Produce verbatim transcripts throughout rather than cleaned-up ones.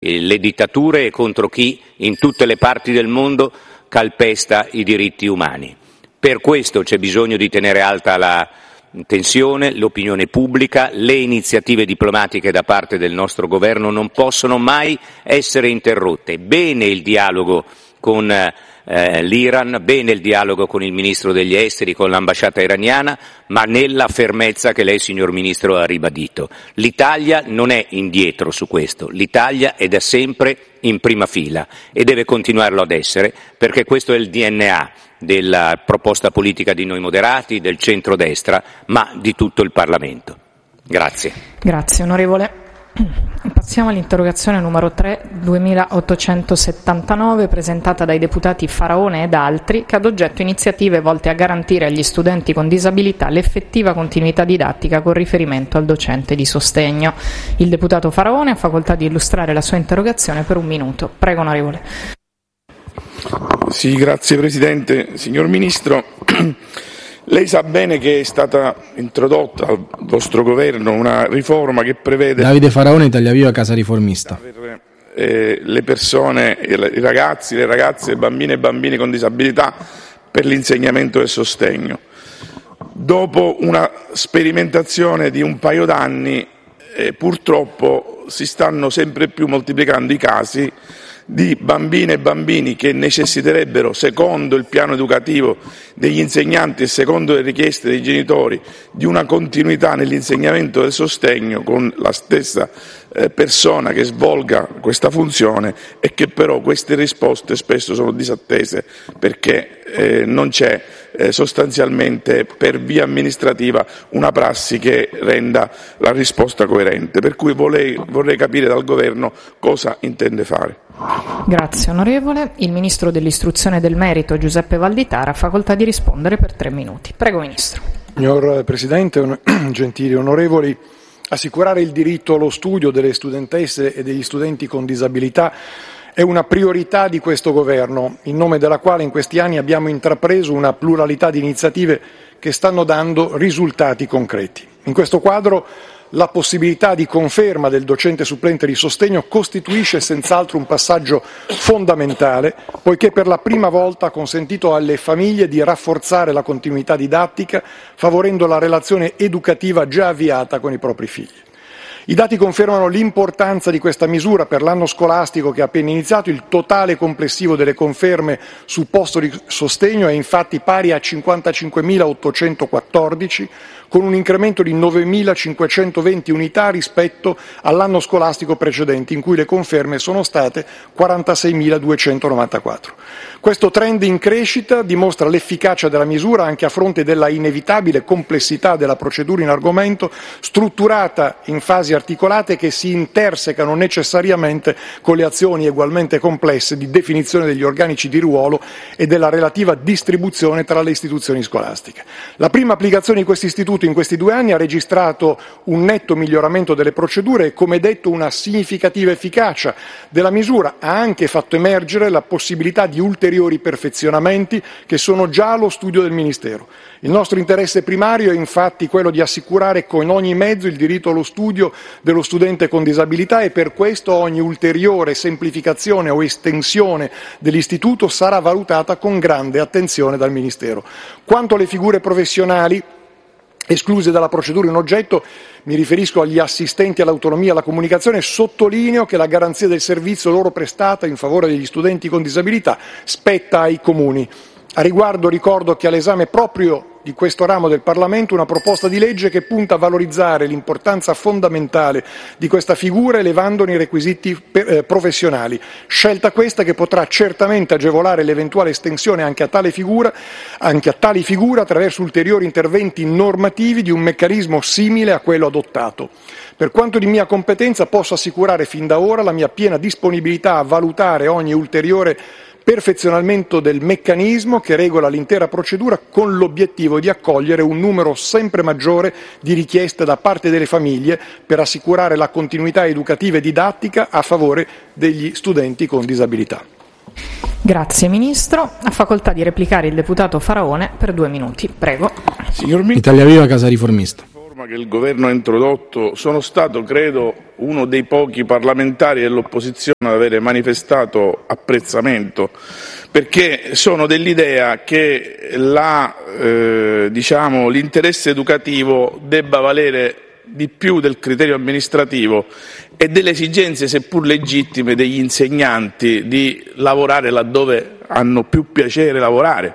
eh, le dittature e contro chi in tutte le parti del mondo calpesta i diritti umani. Per questo c'è bisogno di tenere alta la tensione, l'opinione pubblica, le iniziative diplomatiche da parte del nostro governo non possono mai essere interrotte. Bene il dialogo con eh, l'Iran, bene il dialogo con il Ministro degli Esteri, con l'ambasciata iraniana, ma nella fermezza che lei, signor Ministro, ha ribadito. L'Italia non è indietro su questo, l'Italia è da sempre in prima fila e deve continuarlo ad essere, perché questo è il D N A della proposta politica di Noi Moderati, del centrodestra, ma di tutto il Parlamento. Grazie. Grazie, onorevole. Passiamo all'interrogazione numero tre, duemilaottocentosettantanove, presentata dai deputati Faraone ed altri, che ha ad oggetto iniziative volte a garantire agli studenti con disabilità l'effettiva continuità didattica con riferimento al docente di sostegno. Il deputato Faraone ha facoltà di illustrare la sua interrogazione per un minuto. Prego, onorevole. Sì, grazie Presidente. Signor Ministro, lei sa bene che è stata introdotta al vostro governo una riforma che prevede... Davide Faraone, Italia Viva, Casa Riformista. Per eh, le persone, i ragazzi, le ragazze, bambine e bambini con disabilità per l'insegnamento e sostegno. Dopo una sperimentazione di un paio d'anni, eh, purtroppo si stanno sempre più moltiplicando i casi di bambine e bambini che necessiterebbero, secondo il piano educativo degli insegnanti e secondo le richieste dei genitori, di una continuità nell'insegnamento del sostegno con la stessa eh, persona che svolga questa funzione, e che però queste risposte spesso sono disattese perché eh, non c'è eh, sostanzialmente per via amministrativa una prassi che renda la risposta coerente. Per cui vorrei, vorrei capire dal Governo cosa intende fare. Grazie onorevole. Il Ministro dell'Istruzione e del Merito, Giuseppe Valditara, ha facoltà di rispondere per tre minuti. Prego, Ministro. Signor Presidente, gentili onorevoli, assicurare il diritto allo studio delle studentesse e degli studenti con disabilità è una priorità di questo Governo, in nome della quale in questi anni abbiamo intrapreso una pluralità di iniziative che stanno dando risultati concreti. In questo quadro la possibilità di conferma del docente supplente di sostegno costituisce senz'altro un passaggio fondamentale, poiché per la prima volta ha consentito alle famiglie di rafforzare la continuità didattica, favorendo la relazione educativa già avviata con i propri figli. I dati confermano l'importanza di questa misura per l'anno scolastico che è appena iniziato. Il totale complessivo delle conferme su posto di sostegno è infatti pari a cinquantacinquemilaottocentoquattordici, con un incremento di novemilacinquecentoventi unità rispetto all'anno scolastico precedente, in cui le conferme sono state quarantaseimiladuecentonovantaquattro. Questo trend in crescita dimostra l'efficacia della misura anche a fronte della inevitabile complessità della procedura in argomento, strutturata in fasi articolate che si intersecano necessariamente con le azioni ugualmente complesse di definizione degli organici di ruolo e della relativa distribuzione tra le istituzioni scolastiche. La prima applicazione di questo istituto in questi due anni ha registrato un netto miglioramento delle procedure e, come detto, una significativa efficacia della misura ha anche fatto emergere la possibilità di ulteriori perfezionamenti che sono già allo studio del Ministero. Il nostro interesse primario è infatti quello di assicurare con ogni mezzo il diritto allo studio dello studente con disabilità, e per questo ogni ulteriore semplificazione o estensione dell'istituto sarà valutata con grande attenzione dal Ministero. Quanto alle figure professionali escluse dalla procedura in oggetto, mi riferisco agli assistenti all'autonomia e alla comunicazione, sottolineo che la garanzia del servizio loro prestata in favore degli studenti con disabilità spetta ai comuni. A riguardo ricordo che all'esame proprio di questo ramo del Parlamento una proposta di legge che punta a valorizzare l'importanza fondamentale di questa figura elevandone i requisiti eh, professionali, scelta questa che potrà certamente agevolare l'eventuale estensione anche a tale figura, anche a tali figure attraverso ulteriori interventi normativi di un meccanismo simile a quello adottato. Per quanto di mia competenza posso assicurare fin da ora la mia piena disponibilità a valutare ogni ulteriore perfezionamento del meccanismo che regola l'intera procedura, con l'obiettivo di accogliere un numero sempre maggiore di richieste da parte delle famiglie per assicurare la continuità educativa e didattica a favore degli studenti con disabilità. Grazie Ministro. Ha facoltà di replicare il deputato Faraone per due minuti. Prego. Signor Ministro, Italia Viva, Casa Riformista. che il governo ha introdotto sono stato, credo, uno dei pochi parlamentari dell'opposizione ad avere manifestato apprezzamento, perché sono dell'idea che la, eh, diciamo, l'interesse educativo debba valere di più del criterio amministrativo e delle esigenze, seppur legittime, degli insegnanti di lavorare laddove hanno più piacere lavorare.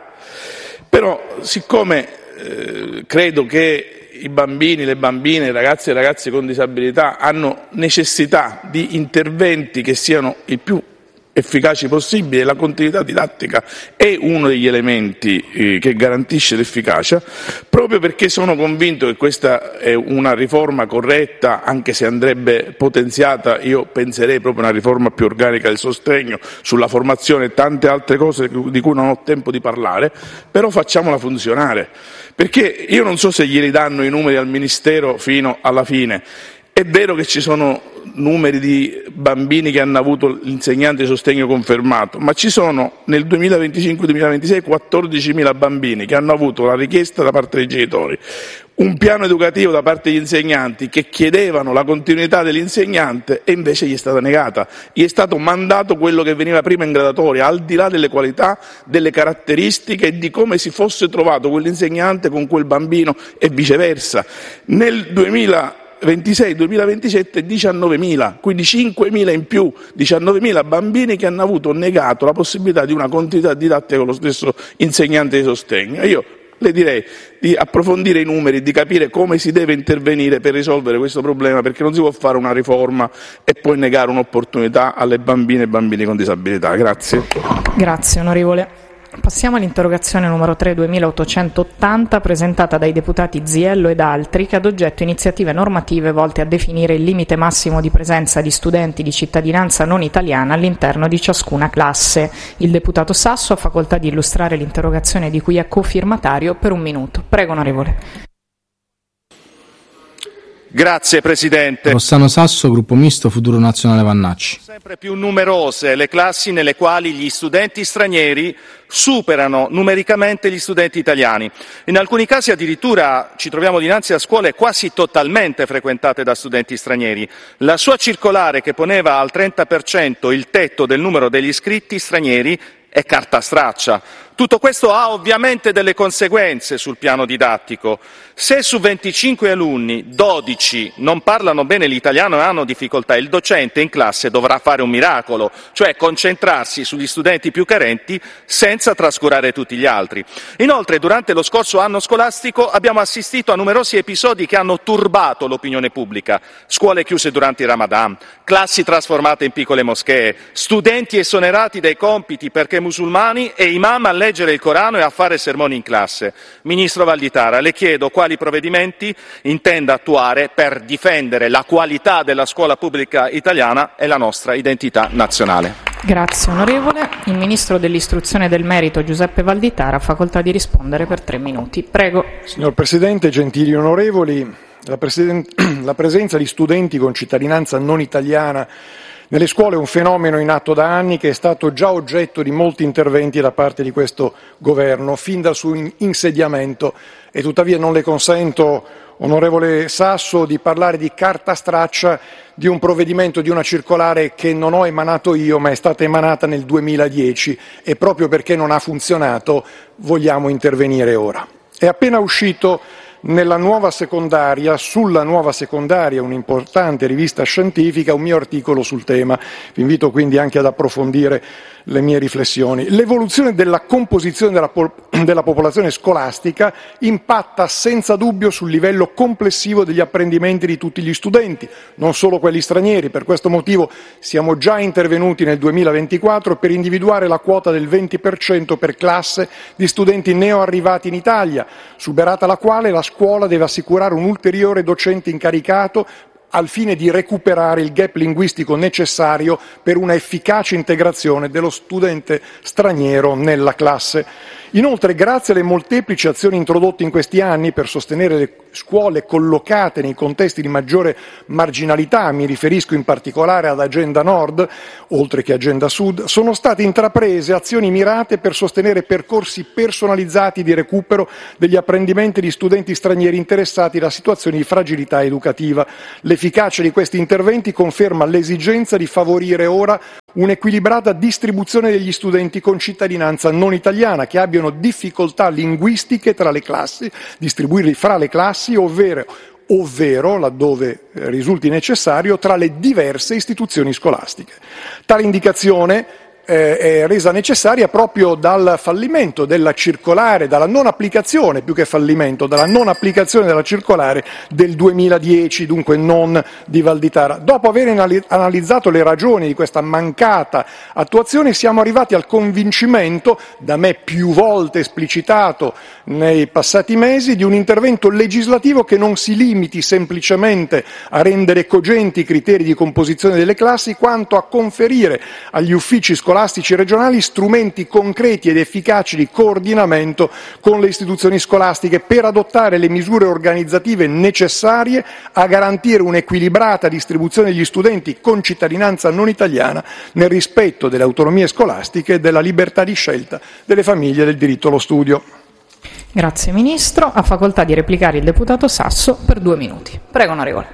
Però, siccome eh, credo che i bambini, le bambine, i ragazzi e le ragazze con disabilità hanno necessità di interventi che siano il più efficaci possibili, e la continuità didattica è uno degli elementi eh, che garantisce l'efficacia, proprio perché sono convinto che questa è una riforma corretta, anche se andrebbe potenziata. Io penserei proprio a una riforma più organica del sostegno, sulla formazione e tante altre cose di cui non ho tempo di parlare, però facciamola funzionare, perché io non so se gli ridanno i numeri al Ministero fino alla fine. È vero che ci sono numeri di bambini che hanno avuto l'insegnante di sostegno confermato, ma ci sono nel duemilaventicinque duemilaventisei quattordicimila bambini che hanno avuto la richiesta da parte dei genitori, un piano educativo da parte degli insegnanti che chiedevano la continuità dell'insegnante e invece gli è stata negata. Gli è stato mandato quello che veniva prima in graduatoria, al di là delle qualità, delle caratteristiche e di come si fosse trovato quell'insegnante con quel bambino e viceversa. Nel duemilaventisei duemilaventisette diciannovemila, quindi cinquemila in più, diciannovemila bambini che hanno avuto negato la possibilità di una continuità didattica con lo stesso insegnante di sostegno. Io le direi di approfondire i numeri, di capire come si deve intervenire per risolvere questo problema, perché non si può fare una riforma e poi negare un'opportunità alle bambine e bambini con disabilità. Grazie. Grazie onorevole. Passiamo all'interrogazione numero tre duemilaottocentottanta, presentata dai deputati Ziello ed altri, che ha ad oggetto iniziative normative volte a definire il limite massimo di presenza di studenti di cittadinanza non italiana all'interno di ciascuna classe. Il deputato Sasso ha facoltà di illustrare l'interrogazione di cui è cofirmatario per un minuto. Prego onorevole. Grazie Presidente. Rossano Sasso, Gruppo Misto, Futuro Nazionale Vannacci. Sempre più numerose le classi nelle quali gli studenti stranieri superano numericamente gli studenti italiani. In alcuni casi addirittura ci troviamo dinanzi a scuole quasi totalmente frequentate da studenti stranieri. La sua circolare, che poneva al trenta per cento il tetto del numero degli iscritti stranieri, è carta straccia. Tutto questo ha ovviamente delle conseguenze sul piano didattico. Se su venticinque alunni dodici non parlano bene l'italiano e hanno difficoltà, il docente in classe dovrà fare un miracolo, cioè concentrarsi sugli studenti più carenti senza trascurare tutti gli altri. Inoltre, durante lo scorso anno scolastico abbiamo assistito a numerosi episodi che hanno turbato l'opinione pubblica: scuole chiuse durante il Ramadan, classi trasformate in piccole moschee, studenti esonerati dai compiti perché musulmani e imam a leggere il Corano e a fare sermoni in classe. Ministro Valditara, le chiedo quali provvedimenti intenda attuare per difendere la qualità della scuola pubblica italiana e la nostra identità nazionale. Grazie onorevole. Il Ministro dell'Istruzione e del Merito Giuseppe Valditara ha facoltà di rispondere per tre minuti. Prego. Signor Presidente, gentili onorevoli, la, presiden- la presenza di studenti con cittadinanza non italiana nelle scuole è un fenomeno in atto da anni che è stato già oggetto di molti interventi da parte di questo Governo fin dal suo insediamento, e tuttavia non le consento, onorevole Sasso, di parlare di carta straccia di un provvedimento, di una circolare che non ho emanato io, ma è stata emanata nel duemiladieci, e proprio perché non ha funzionato vogliamo intervenire ora. È appena uscito nella nuova secondaria, sulla nuova secondaria, un'importante rivista scientifica, un mio articolo sul tema. Vi invito quindi anche ad approfondire le mie riflessioni. L'evoluzione della composizione della, pol- della popolazione scolastica impatta senza dubbio sul livello complessivo degli apprendimenti di tutti gli studenti, non solo quelli stranieri. Per questo motivo siamo già intervenuti nel duemilaventiquattro per individuare la quota del venti per cento per classe di studenti neoarrivati in Italia, superata la quale la scuola deve assicurare un ulteriore docente incaricato al fine di recuperare il gap linguistico necessario per una efficace integrazione dello studente straniero nella classe. Inoltre, grazie alle molteplici azioni introdotte in questi anni per sostenere le scuole collocate nei contesti di maggiore marginalità, mi riferisco in particolare ad Agenda Nord, oltre che Agenda Sud, sono state intraprese azioni mirate per sostenere percorsi personalizzati di recupero degli apprendimenti di studenti stranieri interessati da situazioni di fragilità educativa. L'efficacia di questi interventi conferma l'esigenza di favorire ora un'equilibrata distribuzione degli studenti con cittadinanza non italiana che abbiano difficoltà linguistiche tra le classi, distribuirli fra le classi, ovvero, ovvero laddove risulti necessario, tra le diverse istituzioni scolastiche. Tale indicazione eh, è resa necessaria proprio dal fallimento della circolare, dalla non applicazione, più che fallimento, dalla non applicazione della circolare del duemiladieci, dunque non di Valditara. Dopo aver analizzato le ragioni di questa mancata attuazione, siamo arrivati al convincimento, da me più volte esplicitato nei passati mesi, di un intervento legislativo che non si limiti semplicemente a rendere cogenti i criteri di composizione delle classi, quanto a conferire agli uffici scolastici regionali strumenti concreti ed efficaci di coordinamento con le istituzioni scolastiche per adottare le misure organizzative necessarie a garantire un'equilibrata distribuzione degli studenti con cittadinanza non italiana nel rispetto delle autonomie scolastiche e della libertà di scelta delle famiglie e del diritto allo studio. Grazie Ministro. Ha facoltà di replicare il deputato Sasso per due minuti. Prego, onorevole.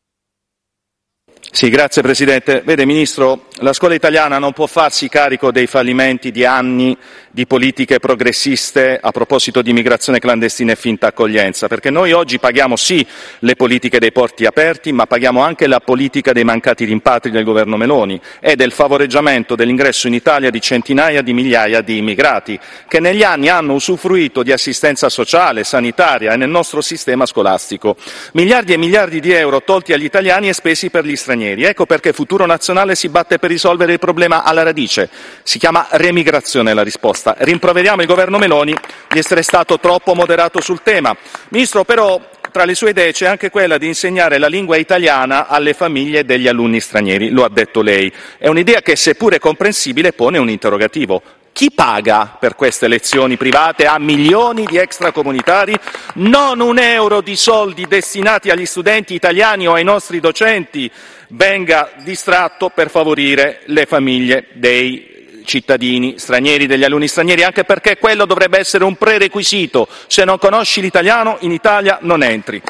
Sì, grazie Presidente. Vede Ministro, la scuola italiana non può farsi carico dei fallimenti di anni di politiche progressiste a proposito di immigrazione clandestina e finta accoglienza, perché noi oggi paghiamo sì le politiche dei porti aperti, ma paghiamo anche la politica dei mancati rimpatri del governo Meloni e del favoreggiamento dell'ingresso in Italia di centinaia di migliaia di immigrati che negli anni hanno usufruito di assistenza sociale, sanitaria e nel nostro sistema scolastico. Miliardi e miliardi di euro tolti agli italiani e spesi per gli stranieri. Ecco perché Futuro Nazionale si batte per risolvere il problema alla radice. Si chiama remigrazione la risposta. Rimproveriamo il governo Meloni di essere stato troppo moderato sul tema. Ministro, però, tra le sue idee c'è anche quella di insegnare la lingua italiana alle famiglie degli alunni stranieri, lo ha detto lei. È un'idea che, seppure comprensibile, pone un interrogativo. Chi paga per queste lezioni private a milioni di extracomunitari? Non un euro di soldi destinati agli studenti italiani o ai nostri docenti venga distratto per favorire le famiglie dei cittadini stranieri, degli alunni stranieri, anche perché quello dovrebbe essere un prerequisito. Se non conosci l'italiano, in Italia non entri.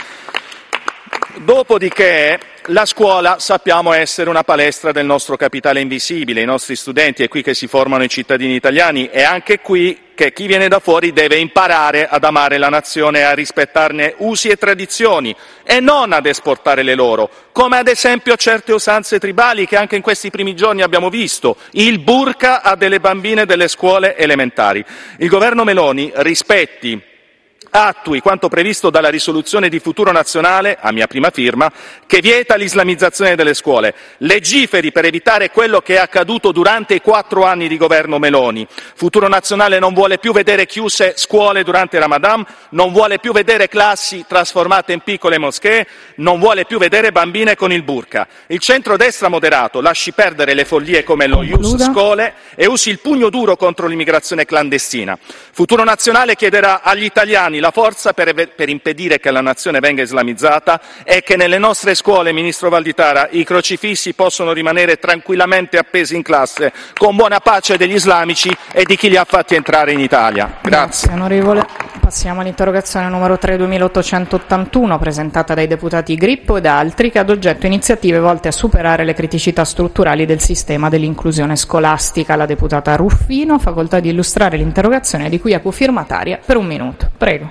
Dopodiché la scuola sappiamo essere una palestra del nostro capitale invisibile, i nostri studenti è qui che si formano i cittadini italiani e anche qui che chi viene da fuori deve imparare ad amare la nazione e a rispettarne usi e tradizioni e non ad esportare le loro, come ad esempio certe usanze tribali che anche in questi primi giorni abbiamo visto, il burqa a delle bambine delle scuole elementari. Il governo Meloni rispetti attui quanto previsto dalla risoluzione di Futuro Nazionale, a mia prima firma, che vieta l'islamizzazione delle scuole. Legiferi per evitare quello che è accaduto durante i quattro anni di governo Meloni. Futuro Nazionale non vuole più vedere chiuse scuole durante Ramadan, non vuole più vedere classi trasformate in piccole moschee, non vuole più vedere bambine con il burqa. Il centrodestra moderato lasci perdere le follie come lo Ius Scholae e usi il pugno duro contro l'immigrazione clandestina. Futuro Nazionale chiederà agli italiani la forza per, per impedire che la nazione venga islamizzata e che nelle nostre scuole, Ministro Valditara, i crocifissi possono rimanere tranquillamente appesi in classe con buona pace degli islamici e di chi li ha fatti entrare in Italia. Grazie. Grazie onorevole. Passiamo all'interrogazione numero tre duemilaottocentottantuno presentata dai deputati Grippo ed altri che ha ad oggetto iniziative volte a superare le criticità strutturali del sistema dell'inclusione scolastica. La deputata Ruffino ha facoltà di illustrare l'interrogazione di cui è cofirmataria per un minuto. Prego.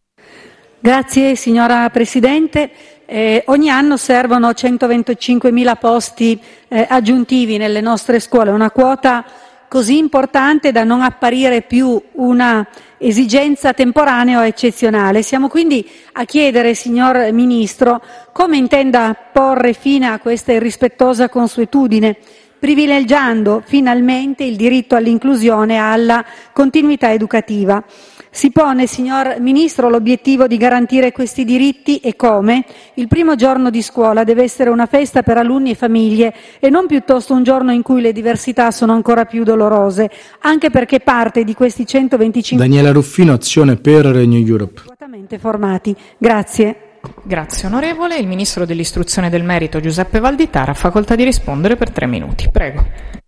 Grazie signora Presidente. Eh, ogni anno servono centoventicinquemila posti eh, aggiuntivi nelle nostre scuole, una quota così importante da non apparire più una esigenza temporanea o eccezionale. Siamo quindi a chiedere, signor Ministro, come intenda porre fine a questa irrispettosa consuetudine, privilegiando finalmente il diritto all'inclusione e alla continuità educativa. Si pone, signor Ministro, l'obiettivo di garantire questi diritti e come? Il primo giorno di scuola deve essere una festa per alunni e famiglie e non piuttosto un giorno in cui le diversità sono ancora più dolorose, anche perché parte di questi centoventicinque Daniela Ruffino, Azione per Renew Europe. adeguatamente formati. Grazie. Grazie onorevole. Il Ministro dell'Istruzione e del Merito Giuseppe Valditara ha facoltà di rispondere per tre minuti. Prego.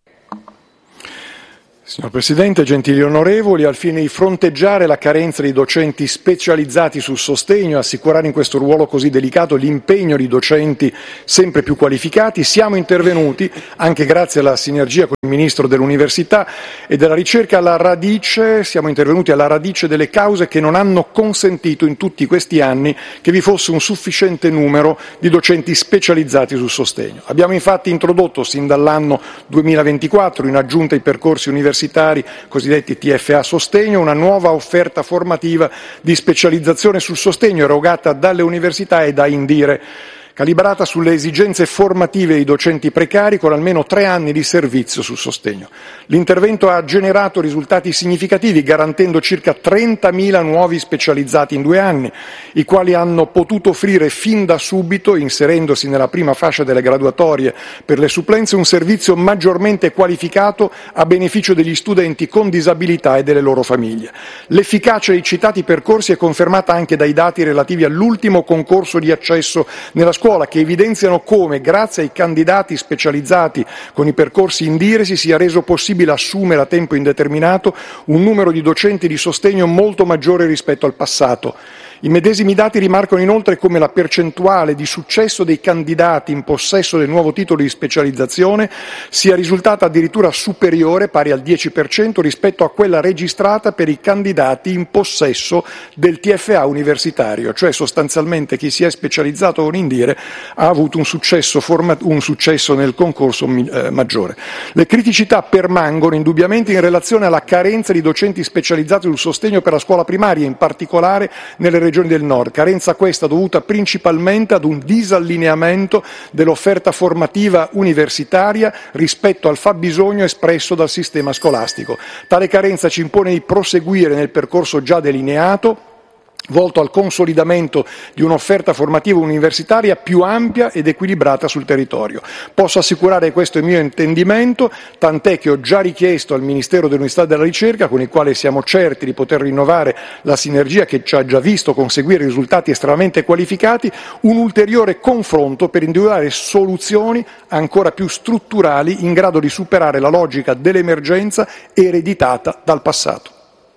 Signor Presidente, gentili onorevoli, al fine di fronteggiare la carenza di docenti specializzati sul sostegno e assicurare in questo ruolo così delicato l'impegno di docenti sempre più qualificati, siamo intervenuti, anche grazie alla sinergia con il Ministro dell'Università e della Ricerca, alla radice, siamo intervenuti alla radice delle cause che non hanno consentito in tutti questi anni che vi fosse un sufficiente numero di docenti specializzati sul sostegno. Abbiamo infatti introdotto sin dall'anno duemilaventiquattro, in aggiunta ai percorsi universitari cosiddetti T F A Sostegno, una nuova offerta formativa di specializzazione sul sostegno erogata dalle università e da Indire, calibrata sulle esigenze formative dei docenti precari con almeno tre anni di servizio sul sostegno. L'intervento ha generato risultati significativi, garantendo circa trentamila nuovi specializzati in due anni, i quali hanno potuto offrire fin da subito, inserendosi nella prima fascia delle graduatorie per le supplenze, un servizio maggiormente qualificato a beneficio degli studenti con disabilità e delle loro famiglie. L'efficacia dei citati percorsi è confermata anche dai dati relativi all'ultimo concorso di accesso nella scuola, che evidenziano come, grazie ai candidati specializzati con i percorsi Indire, si sia reso possibile assumere a tempo indeterminato un numero di docenti di sostegno molto maggiore rispetto al passato. I medesimi dati rimarcano inoltre come la percentuale di successo dei candidati in possesso del nuovo titolo di specializzazione sia risultata addirittura superiore, pari al dieci per cento, rispetto a quella registrata per i candidati in possesso del T F A universitario, cioè sostanzialmente chi si è specializzato con Indire ha avuto un successo, forma- un successo nel concorso eh, maggiore. Le criticità permangono indubbiamente in relazione alla carenza di docenti specializzati sul sostegno per la scuola primaria, in particolare nelle regioni del nord, carenza questa dovuta principalmente ad un disallineamento dell'offerta formativa universitaria rispetto al fabbisogno espresso dal sistema scolastico. Tale carenza ci impone di proseguire nel percorso già delineato, volto al consolidamento di un'offerta formativa universitaria più ampia ed equilibrata sul territorio. Posso assicurare che questo è il mio intendimento, tant'è che ho già richiesto al Ministero dell'Università e della Ricerca, con il quale siamo certi di poter rinnovare la sinergia che ci ha già visto conseguire risultati estremamente qualificati, un ulteriore confronto per individuare soluzioni ancora più strutturali in grado di superare la logica dell'emergenza ereditata dal passato.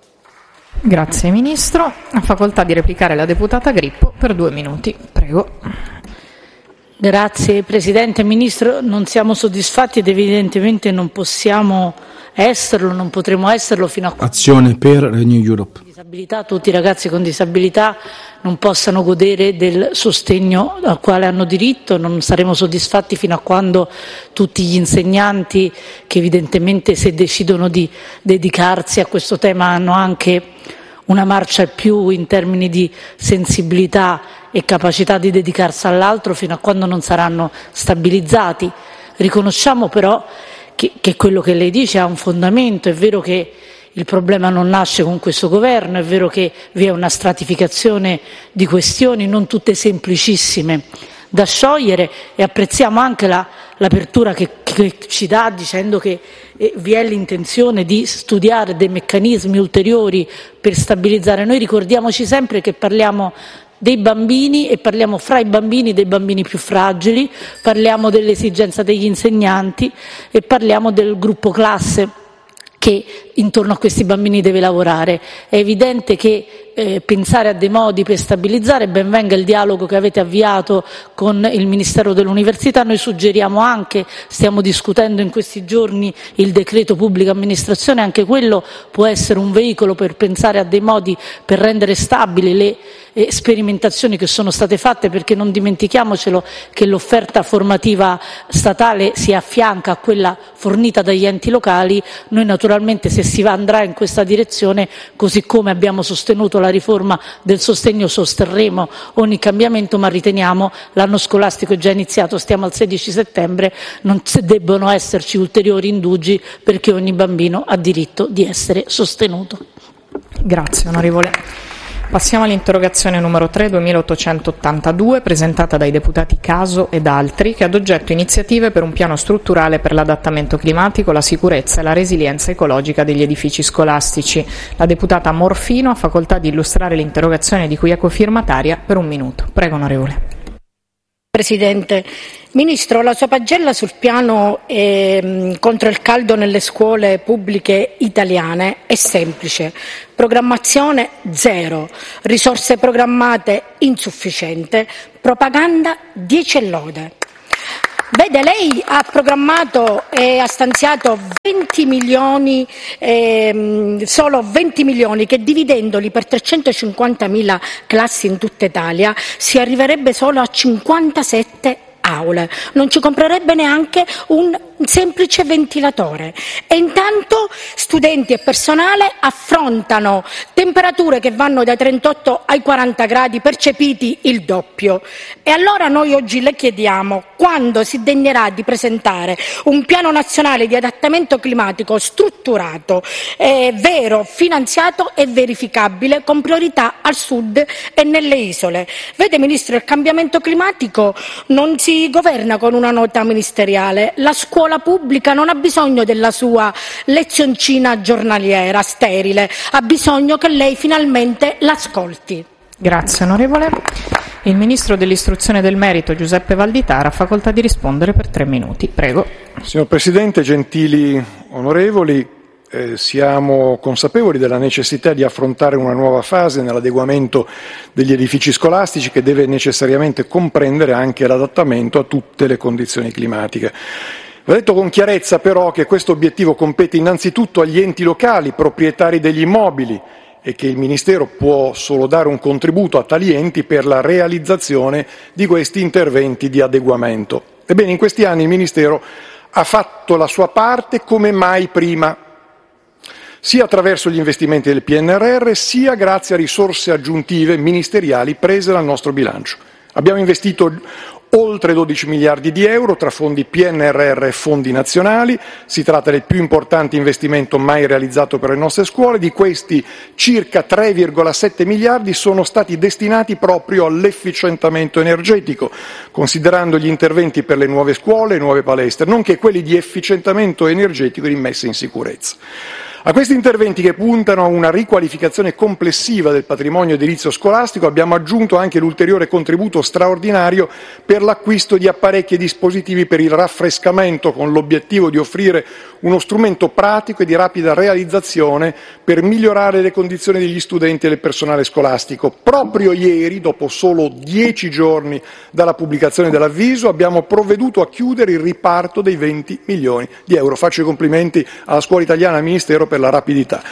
Grazie Ministro. Ha facoltà di replicare la deputata Grippo per due minuti. Prego. Grazie Presidente. Ministro, non siamo soddisfatti ed evidentemente non possiamo esserlo, non potremo esserlo fino a quando Azione per Renew Europe. disabilità, tutti i ragazzi con disabilità non possano godere del sostegno al quale hanno diritto. Non saremo soddisfatti fino a quando tutti gli insegnanti, che evidentemente se decidono di dedicarsi a questo tema hanno anche una marcia più in termini di sensibilità e capacità di dedicarsi all'altro, fino a quando non saranno stabilizzati. Riconosciamo però che, che quello che lei dice ha un fondamento. È vero che il problema non nasce con questo governo, è vero che vi è una stratificazione di questioni, non tutte semplicissime da sciogliere, e apprezziamo anche la, l'apertura che, che ci dà dicendo che eh, vi è l'intenzione di studiare dei meccanismi ulteriori per stabilizzare. Noi ricordiamoci sempre che parliamo dei bambini e parliamo fra i bambini dei bambini più fragili, parliamo dell'esigenza degli insegnanti e parliamo del gruppo classe che intorno a questi bambini deve lavorare. È evidente che eh, pensare a dei modi per stabilizzare, ben venga il dialogo che avete avviato con il Ministero dell'Università. Noi suggeriamo anche, stiamo discutendo in questi giorni il decreto pubblica amministrazione, anche quello può essere un veicolo per pensare a dei modi per rendere stabili le eh, sperimentazioni che sono state fatte, perché non dimentichiamocelo che l'offerta formativa statale si affianca a quella fornita dagli enti locali. Noi naturalmente, se si andrà in questa direzione, così come abbiamo sostenuto la riforma del sostegno, sosterremo ogni cambiamento, ma riteniamo l'anno scolastico è già iniziato, stiamo al sedici settembre, non debbono esserci ulteriori indugi perché ogni bambino ha diritto di essere sostenuto. Grazie onorevole. Passiamo all'interrogazione numero tre duemilaottocentottantadue presentata dai deputati Caso ed altri, che ha ad oggetto iniziative per un piano strutturale per l'adattamento climatico, la sicurezza e la resilienza ecologica degli edifici scolastici. La deputata Morfino ha facoltà di illustrare l'interrogazione di cui è cofirmataria per un minuto. Prego onorevole. Presidente, Ministro, la sua pagella sul piano eh, contro il caldo nelle scuole pubbliche italiane è semplice. Programmazione zero, risorse programmate insufficiente, propaganda dieci e lode. Vede, lei ha programmato e ha stanziato venti milioni, ehm, solo venti milioni, che dividendoli per trecentocinquantamila classi in tutta Italia si arriverebbe solo a cinquantasette aule. Non ci comprerebbe neanche un semplice ventilatore. E intanto studenti e personale affrontano temperature che vanno dai trentotto ai quaranta gradi, percepiti il doppio. E allora noi oggi le chiediamo quando si degnerà di presentare un piano nazionale di adattamento climatico strutturato, eh, vero, finanziato e verificabile, con priorità al sud e nelle isole. Vede Ministro, il cambiamento climatico non si governa con una nota ministeriale. La scuola pubblica non ha bisogno della sua lezioncina giornaliera sterile, ha bisogno che lei finalmente l'ascolti. Grazie onorevole. Il Ministro dell'Istruzione e del Merito Giuseppe Valditara ha facoltà di rispondere per tre minuti. Prego. Signor Presidente, gentili onorevoli, Eh, siamo consapevoli della necessità di affrontare una nuova fase nell'adeguamento degli edifici scolastici, che deve necessariamente comprendere anche l'adattamento a tutte le condizioni climatiche. Va detto con chiarezza però che questo obiettivo compete innanzitutto agli enti locali, proprietari degli immobili, e che il Ministero può solo dare un contributo a tali enti per la realizzazione di questi interventi di adeguamento. Ebbene, in questi anni il Ministero ha fatto la sua parte come mai prima, sia attraverso gli investimenti del P N R R, sia grazie a risorse aggiuntive ministeriali prese dal nostro bilancio. Abbiamo investito oltre dodici miliardi di euro tra fondi P N R R e fondi nazionali. Si tratta del più importante investimento mai realizzato per le nostre scuole. Di questi circa tre virgola sette miliardi sono stati destinati proprio all'efficientamento energetico, considerando gli interventi per le nuove scuole e nuove palestre, nonché quelli di efficientamento energetico e di messa in sicurezza. A questi interventi, che puntano a una riqualificazione complessiva del patrimonio edilizio scolastico, abbiamo aggiunto anche l'ulteriore contributo straordinario per l'acquisto di apparecchi e dispositivi per il raffrescamento, con l'obiettivo di offrire uno strumento pratico e di rapida realizzazione per migliorare le condizioni degli studenti e del personale scolastico. Proprio ieri, dopo solo dieci giorni dalla pubblicazione dell'avviso, abbiamo provveduto a chiudere il riparto dei venti milioni di euro. Faccio i complimenti alla scuola italiana e al Ministero per la rapidità.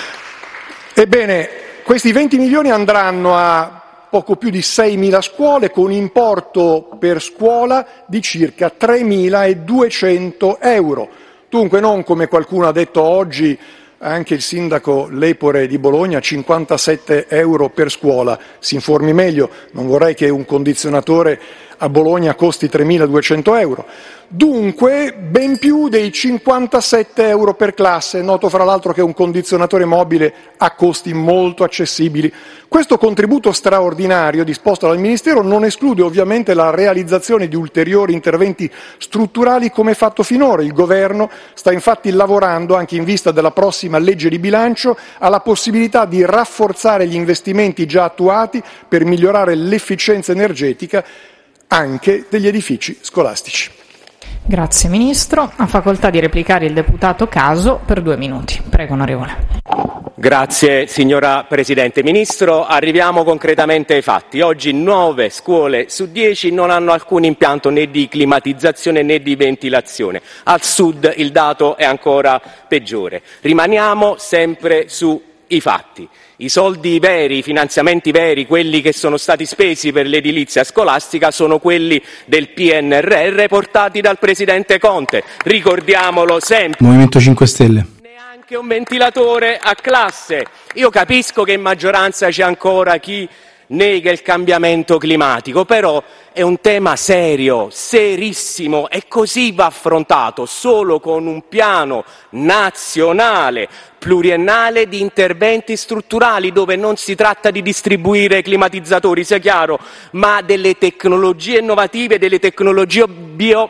Ebbene, questi venti milioni andranno a poco più di seimila scuole, con importo per scuola di circa tremiladuecento euro. Dunque non, come qualcuno ha detto oggi, anche il sindaco Lepore di Bologna, cinquantasette euro per scuola. Si informi meglio, non vorrei che un condizionatore a Bologna costi tremiladuecento euro. Dunque ben più dei cinquantasette euro per classe. Noto fra l'altro che un condizionatore mobile ha costi molto accessibili. Questo contributo straordinario disposto dal Ministero non esclude ovviamente la realizzazione di ulteriori interventi strutturali come fatto finora. Il Governo sta infatti lavorando, anche in vista della prossima legge di bilancio, alla possibilità di rafforzare gli investimenti già attuati per migliorare l'efficienza energetica anche degli edifici scolastici. Grazie Ministro. Ha facoltà di replicare il deputato Caso per due minuti. Prego onorevole. Grazie signora Presidente. Ministro, arriviamo concretamente ai fatti. Oggi nove scuole su dieci non hanno alcun impianto né di climatizzazione né di ventilazione. Al sud il dato è ancora peggiore. Rimaniamo sempre sui fatti. I soldi veri, i finanziamenti veri, quelli che sono stati spesi per l'edilizia scolastica, sono quelli del P N R R portati dal Presidente Conte. Ricordiamolo sempre. Movimento cinque Stelle. Neanche un ventilatore a classe. Io capisco che in maggioranza c'è ancora chi nega il cambiamento climatico, però è un tema serio, serissimo, e così va affrontato, solo con un piano nazionale pluriennale di interventi strutturali, dove non si tratta di distribuire climatizzatori, sia chiaro, ma delle tecnologie innovative, delle tecnologie bio,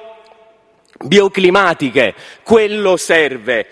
bioclimatiche. Quello serve.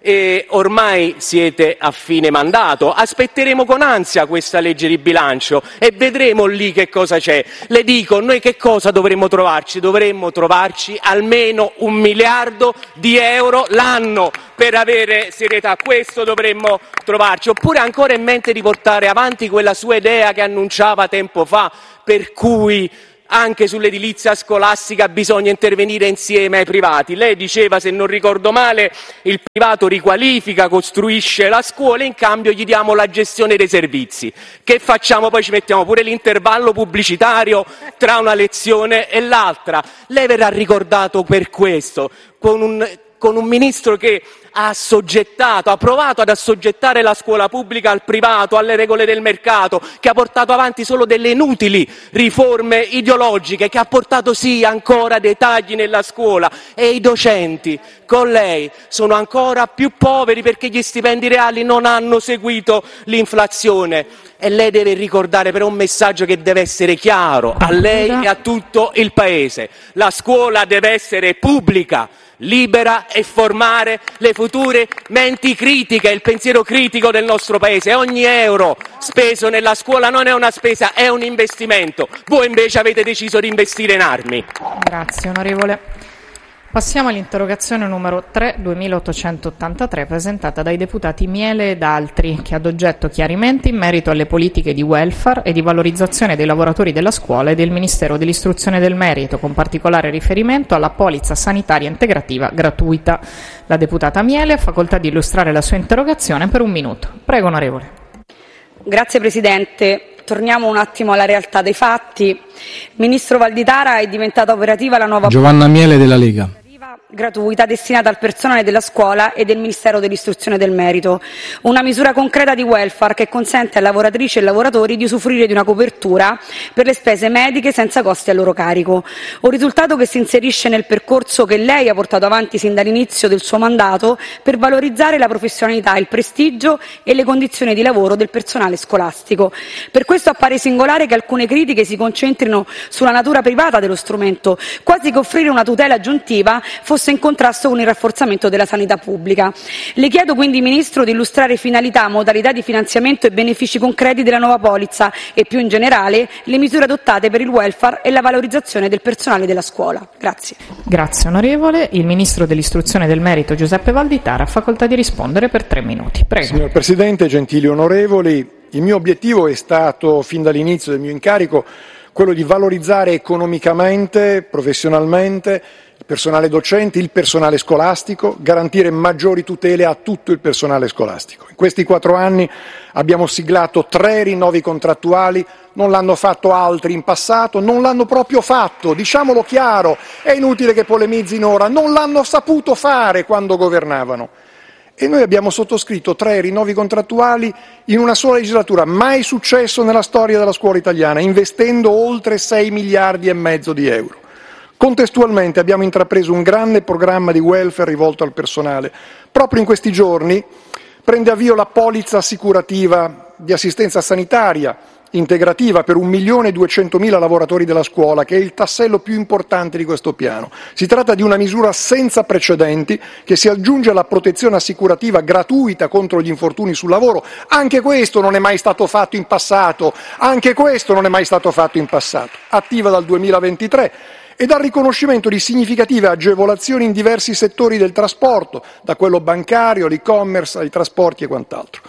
E ormai siete a fine mandato, aspetteremo con ansia questa legge di bilancio e vedremo lì che cosa c'è. Le dico, noi che cosa dovremmo trovarci? Dovremmo trovarci almeno un miliardo di euro l'anno per avere serietà, questo dovremmo trovarci. Oppure ancora in mente di portare avanti quella sua idea che annunciava tempo fa, per cui anche sull'edilizia scolastica bisogna intervenire insieme ai privati. Lei diceva, se non ricordo male, il privato riqualifica, costruisce la scuola, in cambio gli diamo la gestione dei servizi. Che facciamo? Poi ci mettiamo pure l'intervallo pubblicitario tra una lezione e l'altra. Lei verrà ricordato per questo, con un, con un ministro che ha assoggettato, ha provato ad assoggettare la scuola pubblica al privato, alle regole del mercato, che ha portato avanti solo delle inutili riforme ideologiche, che ha portato sì ancora dei tagli nella scuola, e i docenti con lei sono ancora più poveri perché gli stipendi reali non hanno seguito l'inflazione. E lei deve ricordare però un messaggio che deve essere chiaro a lei e a tutto il Paese: la scuola deve essere pubblica, libera e formare le future menti critiche, il pensiero critico del nostro Paese. Ogni euro speso nella scuola non è una spesa, è un investimento. Voi invece avete deciso di investire in armi. Grazie onorevole. Passiamo all'interrogazione numero tre duemilaottocentottantatré, presentata dai deputati Miele ed altri, che ha ad oggetto chiarimenti in merito alle politiche di welfare e di valorizzazione dei lavoratori della scuola e del Ministero dell'Istruzione e del Merito, con particolare riferimento alla polizza sanitaria integrativa gratuita. La deputata Miele ha facoltà di illustrare la sua interrogazione per un minuto. Prego, onorevole. Grazie Presidente. Torniamo un attimo alla realtà dei fatti. Ministro Valditara, è diventata operativa la nuova Giovanna Miele della Lega. gratuita destinata al personale della scuola e del Ministero dell'Istruzione e del Merito, una misura concreta di welfare che consente a lavoratrici e lavoratori di usufruire di una copertura per le spese mediche senza costi a loro carico, un risultato che si inserisce nel percorso che lei ha portato avanti sin dall'inizio del suo mandato per valorizzare la professionalità, il prestigio e le condizioni di lavoro del personale scolastico. Per questo appare singolare che alcune critiche si concentrino sulla natura privata dello strumento, quasi che offrire una tutela aggiuntiva fosse in contrasto con il rafforzamento della sanità pubblica. Le chiedo quindi, Ministro, di illustrare finalità, modalità di finanziamento e benefici concreti della nuova polizza e, più in generale, le misure adottate per il welfare e la valorizzazione del personale della scuola. Grazie. Grazie onorevole. Il Ministro dell'Istruzione e del Merito, Giuseppe Valditara, ha facoltà di rispondere per tre minuti. Prego. Signor Presidente, gentili onorevoli, il mio obiettivo è stato, fin dall'inizio del mio incarico, quello di valorizzare economicamente, professionalmente, il personale docente, il personale scolastico, garantire maggiori tutele a tutto il personale scolastico. In questi quattro anni abbiamo siglato tre rinnovi contrattuali, non l'hanno fatto altri in passato, non l'hanno proprio fatto, diciamolo chiaro, è inutile che polemizzino ora, non l'hanno saputo fare quando governavano. E noi abbiamo sottoscritto tre rinnovi contrattuali in una sola legislatura, mai successo nella storia della scuola italiana, investendo oltre sei miliardi e mezzo di euro. Contestualmente abbiamo intrapreso un grande programma di welfare rivolto al personale. Proprio in questi giorni prende avvio la polizza assicurativa di assistenza sanitaria integrativa per un milione e duecentomila lavoratori della scuola, che è il tassello più importante di questo piano. Si tratta di una misura senza precedenti che si aggiunge alla protezione assicurativa gratuita contro gli infortuni sul lavoro. Anche questo non è mai stato fatto in passato, anche questo non è mai stato fatto in passato. Attiva dal duemilaventitré e dal riconoscimento di significative agevolazioni in diversi settori del trasporto, da quello bancario, all'e-commerce, ai trasporti e quant'altro.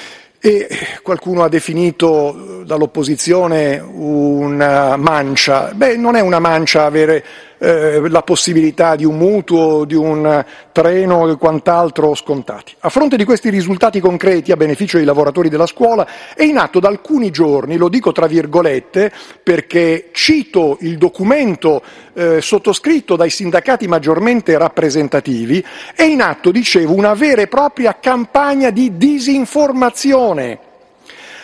E qualcuno ha definito dall'opposizione una mancia. Beh, non è una mancia avere eh, la possibilità di un mutuo, di un treno e quant'altro scontati. A fronte di questi risultati concreti a beneficio dei lavoratori della scuola è in atto da alcuni giorni, lo dico tra virgolette perché cito il documento eh, sottoscritto dai sindacati maggiormente rappresentativi, è in atto, dicevo, una vera e propria campagna di disinformazione.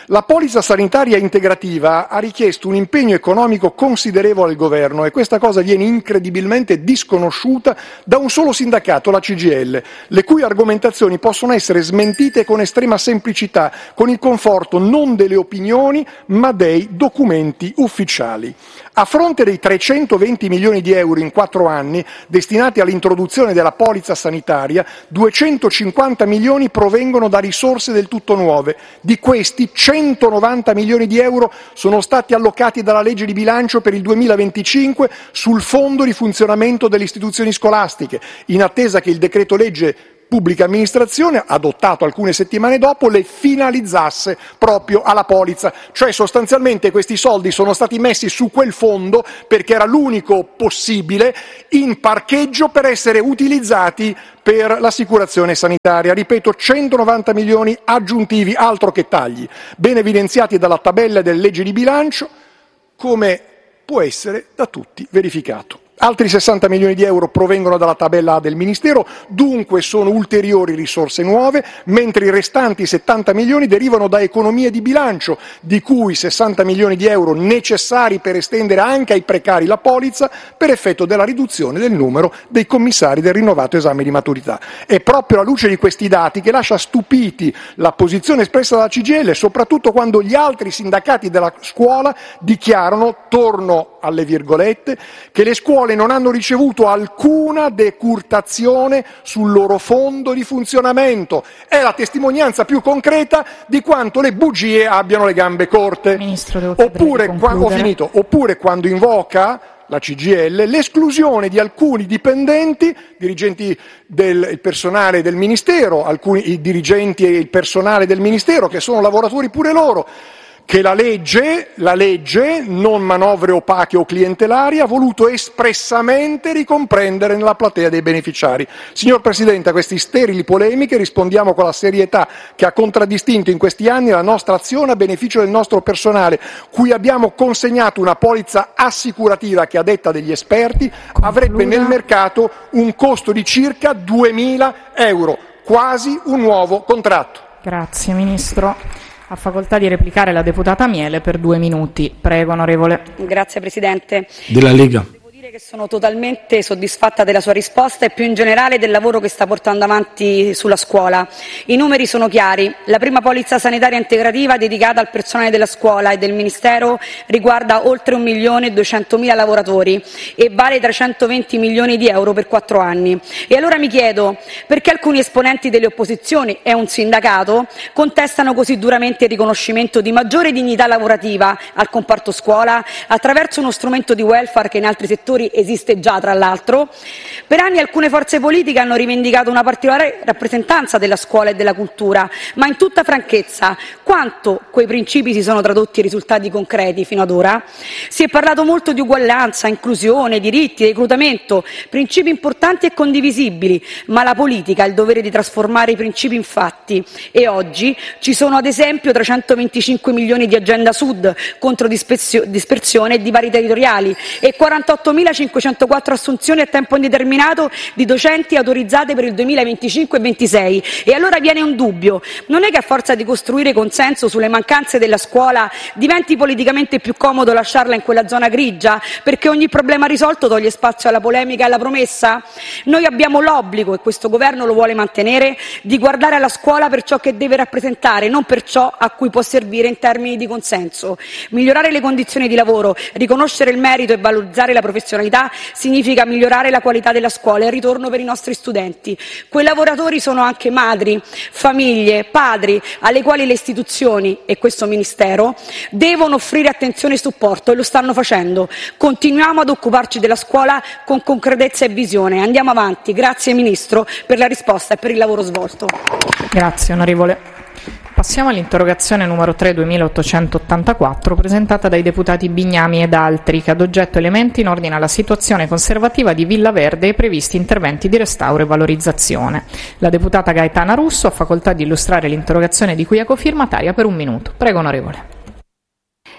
La polizza sanitaria integrativa ha richiesto un impegno economico considerevole al governo e questa cosa viene incredibilmente disconosciuta da un solo sindacato, la C G I L, le cui argomentazioni possono essere smentite con estrema semplicità, con il conforto non delle opinioni ma dei documenti ufficiali. A fronte dei trecentoventi milioni di euro in quattro anni destinati all'introduzione della polizza sanitaria, duecentocinquanta milioni provengono da risorse del tutto nuove. Di questi centonovanta milioni di euro sono stati allocati dalla legge di bilancio per il duemilaventicinque sul fondo di funzionamento delle istituzioni scolastiche, in attesa che il decreto legge pubblica amministrazione, adottato alcune settimane dopo, le finalizzasse proprio alla polizza. Cioè sostanzialmente questi soldi sono stati messi su quel fondo perché era l'unico possibile in parcheggio per essere utilizzati per l'assicurazione sanitaria. Ripeto, centonovanta milioni aggiuntivi, altro che tagli, ben evidenziati dalla tabella delle leggi di bilancio, come può essere da tutti verificato. Altri sessanta milioni di euro provengono dalla tabella A del Ministero, dunque sono ulteriori risorse nuove, mentre i restanti settanta milioni derivano da economie di bilancio, di cui sessanta milioni di euro necessari per estendere anche ai precari la polizza per effetto della riduzione del numero dei commissari del rinnovato esame di maturità. È proprio alla luce di questi dati che lascia stupiti la posizione espressa dalla C G I L, soprattutto quando gli altri sindacati della scuola dichiarano, torno alle virgolette, che le scuole non hanno ricevuto alcuna decurtazione sul loro fondo di funzionamento. È la testimonianza più concreta di quanto le bugie abbiano le gambe corte. Ministro, devo oppure, qua, ho finito, oppure quando invoca la C G I L l'esclusione di alcuni dipendenti, dirigenti del il personale del Ministero, alcuni i dirigenti e il personale del Ministero che sono lavoratori pure loro, che la legge, la legge, non manovre opache o clientelari, ha voluto espressamente ricomprendere nella platea dei beneficiari. Signor Presidente, a queste sterili polemiche rispondiamo con la serietà che ha contraddistinto in questi anni la nostra azione a beneficio del nostro personale, cui abbiamo consegnato una polizza assicurativa che, a detta degli esperti, Concluda. avrebbe nel mercato un costo di circa duemila euro, quasi un nuovo contratto. Grazie, Ministro. Ha facoltà di replicare la deputata Miele per due minuti. Prego, onorevole. Grazie, Presidente. Della Lega. Devo dire che sono totalmente soddisfatta della sua risposta e più in generale del lavoro che sta portando avanti sulla scuola. I numeri sono chiari. La prima polizza sanitaria integrativa dedicata al personale della scuola e del Ministero riguarda oltre un milione e duecentomila lavoratori e vale trecentoventi milioni di euro per quattro anni. E allora mi chiedo perché alcuni esponenti delle opposizioni e un sindacato contestano così duramente il riconoscimento di maggiore dignità lavorativa al comparto scuola attraverso uno strumento di welfare che in altri settori esiste già, tra l'altro. Per anni alcune forze politiche hanno rivendicato una particolare rappresentanza della scuola e della cultura, ma in tutta franchezza, quanto quei principi si sono tradotti in risultati concreti fino ad ora? Si è parlato molto di uguaglianza, inclusione, diritti, reclutamento, principi importanti e condivisibili, ma la politica ha il dovere di trasformare i principi in fatti e oggi ci sono ad esempio trecentoventicinque milioni di agenda sud contro dispersione e divari territoriali e quarantottomilacinquecentoquattro assunzioni a tempo indeterminato di docenti autorizzate per il duemilaventicinque e ventisei. E allora viene un dubbio: non è che a forza di costruire consenso sulle mancanze della scuola diventi politicamente più comodo lasciarla in quella zona grigia, perché ogni problema risolto toglie spazio alla polemica e alla promessa? Noi abbiamo l'obbligo, e questo governo lo vuole mantenere, di guardare alla scuola per ciò che deve rappresentare, non per ciò a cui può servire in termini di consenso. Migliorare le condizioni di lavoro, riconoscere il merito e valorizzare la professionalità significa migliorare la qualità della scuola e il ritorno per i nostri studenti. Quei lavoratori sono anche madri, famiglie, padri, alle quali le istituzioni e questo Ministero devono offrire attenzione e supporto, e lo stanno facendo. Continuiamo ad occuparci della scuola con concretezza e visione. Andiamo avanti. Grazie Ministro per la risposta e per il lavoro svolto. Grazie, onorevole. Passiamo all'interrogazione numero tre duemilaottocentottantaquattro presentata dai deputati Bignami ed altri, che ad oggetto elementi in ordine alla situazione conservativa di Villa Verde e previsti interventi di restauro e valorizzazione. La deputata Gaetana Russo ha facoltà di illustrare l'interrogazione di cui è cofirmataria per un minuto. Prego, onorevole.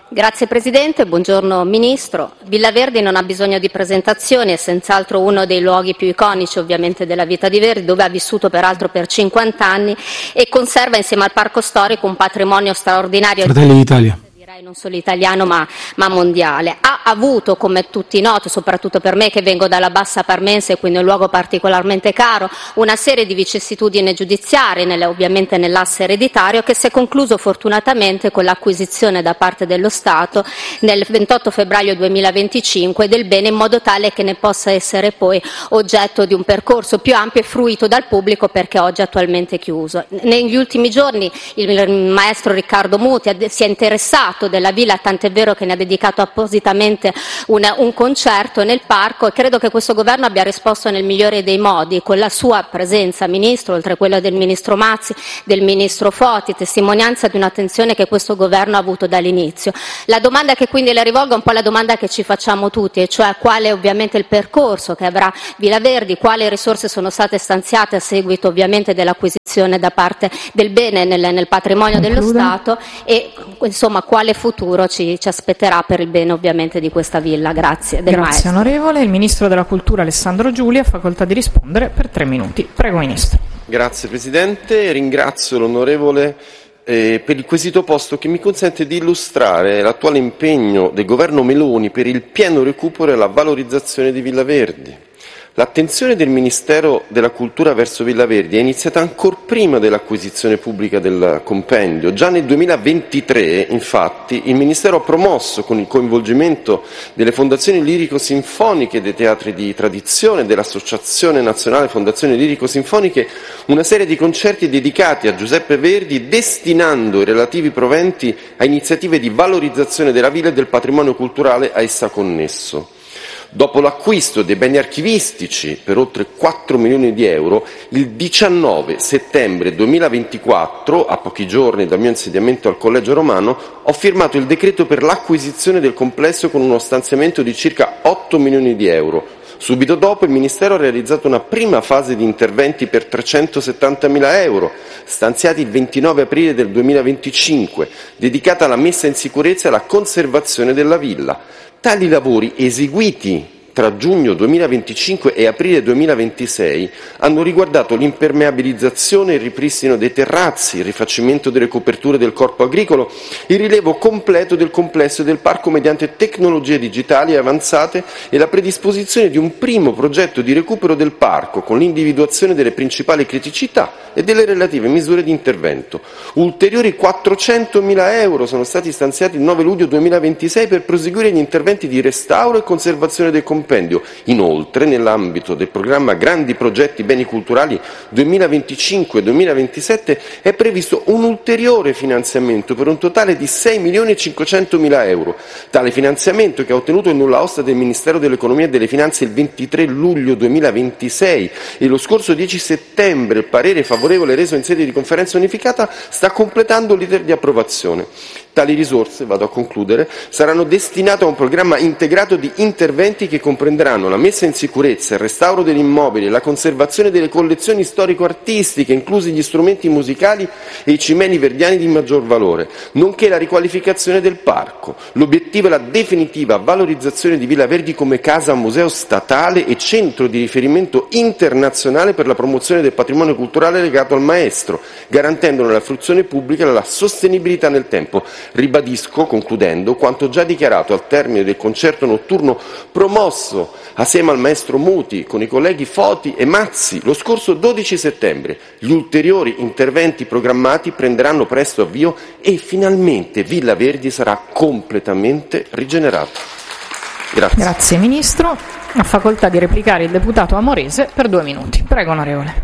Grazie Presidente, buongiorno Ministro. Villa Verdi non ha bisogno di presentazioni, è senz'altro uno dei luoghi più iconici ovviamente della vita di Verdi, dove ha vissuto peraltro per cinquanta anni e conserva insieme al Parco Storico un patrimonio straordinario. Fratelli d'Italia. Non solo italiano ma, ma mondiale. Ha avuto, come tutti noto, soprattutto per me che vengo dalla Bassa Parmense, quindi un luogo particolarmente caro, una serie di vicissitudini giudiziarie, nelle, ovviamente nell'asse ereditario, che si è concluso fortunatamente con l'acquisizione da parte dello Stato nel ventotto febbraio duemilaventicinque del bene, in modo tale che ne possa essere poi oggetto di un percorso più ampio e fruito dal pubblico, perché oggi è attualmente chiuso. Negli ultimi giorni il maestro Riccardo Muti si è interessato della villa, tant'è vero che ne ha dedicato appositamente un, un concerto nel parco, e credo che questo governo abbia risposto nel migliore dei modi, con la sua presenza, Ministro, oltre a quella del Ministro Mazzi, del Ministro Foti, testimonianza di un'attenzione che questo governo ha avuto dall'inizio. La domanda che quindi le rivolgo è un po' la domanda che ci facciamo tutti, e cioè quale è ovviamente il percorso che avrà Villa Verdi, quali risorse sono state stanziate a seguito ovviamente dell'acquisizione da parte del bene nel, nel patrimonio dello Stato, e insomma quale futuro ci, ci aspetterà per il bene ovviamente di questa villa. Grazie. Del Grazie maestro. onorevole. Il Ministro della Cultura Alessandro Giulia ha facoltà di rispondere per tre minuti. Prego Ministro. Grazie Presidente, ringrazio l'onorevole eh, per il quesito posto, che mi consente di illustrare l'attuale impegno del governo Meloni per il pieno recupero e la valorizzazione di Villa Verdi. L'attenzione del Ministero della Cultura verso Villa Verdi è iniziata ancor prima dell'acquisizione pubblica del compendio. Già nel duemilaventitré, infatti, il Ministero ha promosso, con il coinvolgimento delle fondazioni lirico-sinfoniche e dei teatri di tradizione, dell'Associazione Nazionale Fondazioni Lirico-Sinfoniche, una serie di concerti dedicati a Giuseppe Verdi, destinando i relativi proventi a iniziative di valorizzazione della villa e del patrimonio culturale a essa connesso. Dopo l'acquisto dei beni archivistici per oltre quattro milioni di euro, il diciannove settembre duemilaventiquattro, a pochi giorni dal mio insediamento al Collegio Romano, ho firmato il decreto per l'acquisizione del complesso con uno stanziamento di circa otto milioni di euro. Subito dopo il Ministero ha realizzato una prima fase di interventi per trecentosettantamila euro, stanziati il ventinove aprile del duemilaventicinque, dedicata alla messa in sicurezza e alla conservazione della villa. Tali lavori, eseguiti tra giugno duemilaventicinque e aprile duemilaventisei, hanno riguardato l'impermeabilizzazione e il ripristino dei terrazzi, il rifacimento delle coperture del corpo agricolo, il rilievo completo del complesso e del parco mediante tecnologie digitali avanzate e la predisposizione di un primo progetto di recupero del parco, con l'individuazione delle principali criticità e delle relative misure di intervento. Ulteriori quattrocentomila euro sono stati stanziati il nove luglio duemilaventisei per proseguire gli interventi di restauro e conservazione del compendio. Inoltre, nell'ambito del programma Grandi Progetti Beni Culturali duemilaventicinque duemilaventisette, è previsto un ulteriore finanziamento per un totale di sei milioni e cinquecentomila euro. Tale finanziamento, che ha ottenuto il nulla osta del Ministero dell'Economia e delle Finanze il ventitré luglio duemilaventisei e lo scorso dieci settembre il parere favorevole reso in sede di conferenza unificata, sta completando l'iter di approvazione. Tali risorse, vado a concludere, saranno destinate a un programma integrato di interventi che comprenderanno la messa in sicurezza, il restauro degli immobili, la conservazione delle collezioni storico-artistiche, inclusi gli strumenti musicali e i cimeni verdiani di maggior valore, nonché la riqualificazione del parco. L'obiettivo è la definitiva valorizzazione di Villa Verdi come casa museo statale e centro di riferimento internazionale per la promozione del patrimonio culturale legato al maestro, garantendone la fruizione pubblica e la sostenibilità nel tempo. Ribadisco, concludendo, quanto già dichiarato al termine del concerto notturno promosso assieme al maestro Muti con i colleghi Foti e Mazzi lo scorso dodici settembre. Gli ulteriori interventi programmati prenderanno presto avvio e finalmente Villa Verdi sarà completamente rigenerata. Grazie. Grazie Ministro. Ha facoltà di replicare il deputato Amorese per due minuti. Prego onorevole.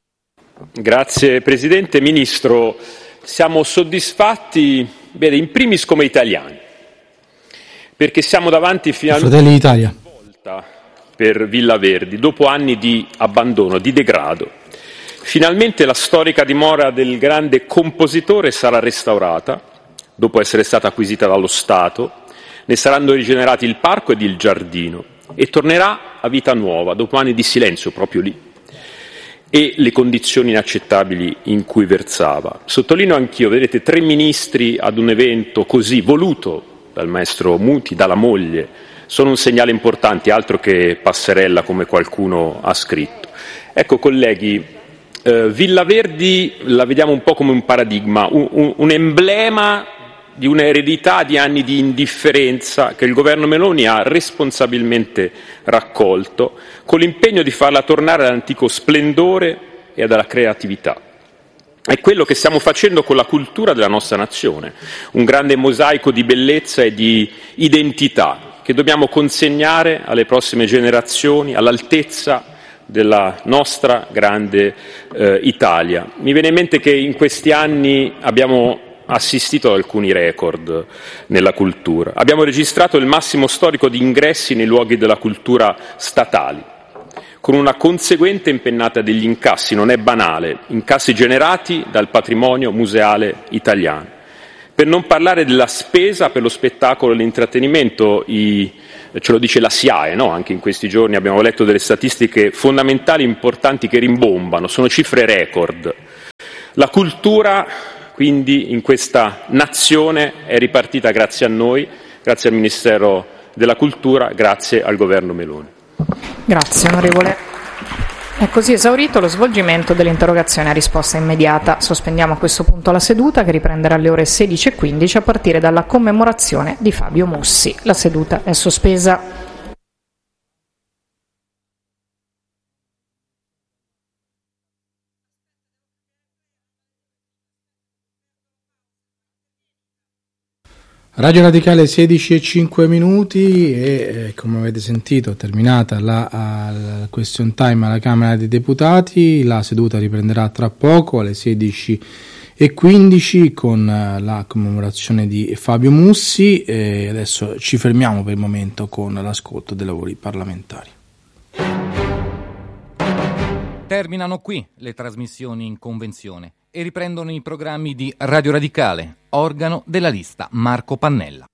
Grazie Presidente. Ministro, siamo soddisfatti, bene, in primis come italiani, perché siamo davanti finalmente Fratelli d'Italia. volta per Villa Verdi, dopo anni di abbandono, di degrado. Finalmente la storica dimora del grande compositore sarà restaurata, dopo essere stata acquisita dallo Stato, ne saranno rigenerati il parco ed il giardino e tornerà a vita nuova, dopo anni di silenzio proprio lì e le condizioni inaccettabili in cui versava. Sottolineo anch'io, vedete, tre ministri ad un evento così voluto dal maestro Muti, dalla moglie, sono un segnale importante, altro che passerella come qualcuno ha scritto. Ecco colleghi, eh, Villa Verdi la vediamo un po' come un paradigma, un, un, un emblema di un'eredità di anni di indifferenza che il governo Meloni ha responsabilmente raccolto, con l'impegno di farla tornare all'antico splendore e alla creatività. È quello che stiamo facendo con la cultura della nostra nazione, un grande mosaico di bellezza e di identità che dobbiamo consegnare alle prossime generazioni all'altezza della nostra grande eh, Italia. Mi viene in mente che in questi anni abbiamo assistito ad alcuni record nella cultura. Abbiamo registrato il massimo storico di ingressi nei luoghi della cultura statali, con una conseguente impennata degli incassi, non è banale, incassi generati dal patrimonio museale italiano. Per non parlare della spesa per lo spettacolo e l'intrattenimento, i, ce lo dice la S I A E, no? Anche in questi giorni abbiamo letto delle statistiche fondamentali importanti che rimbombano, sono cifre record. La cultura, quindi, in questa nazione è ripartita grazie a noi, grazie al Ministero della Cultura, grazie al governo Meloni. Grazie onorevole. È così esaurito lo svolgimento dell'interrogazione a risposta immediata. Sospendiamo a questo punto la seduta, che riprenderà alle ore sedici e quindici a partire dalla commemorazione di Fabio Mussi. La seduta è sospesa. Radio Radicale sedici e cinque minuti e eh, come avete sentito terminata la, la question time alla Camera dei Deputati. La seduta riprenderà tra poco alle sedici e quindici con uh, la commemorazione di Fabio Mussi e adesso ci fermiamo per il momento con l'ascolto dei lavori parlamentari. Terminano qui le trasmissioni in convenzione e riprendono i programmi di Radio Radicale, organo della lista Marco Pannella.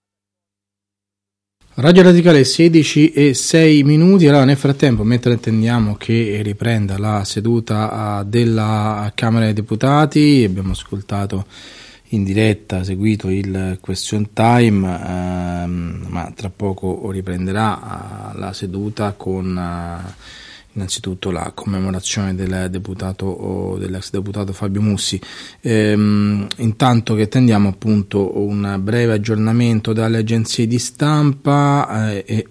Radio Radicale sedici e sei minuti. Allora, nel frattempo, mentre attendiamo che riprenda la seduta della Camera dei Deputati, abbiamo ascoltato in diretta, seguito il question time, ehm, ma tra poco riprenderà la seduta con eh, innanzitutto la commemorazione del deputato, dell'ex deputato Fabio Mussi. Ehm, intanto che attendiamo appunto un breve aggiornamento dalle agenzie di stampa eh, e,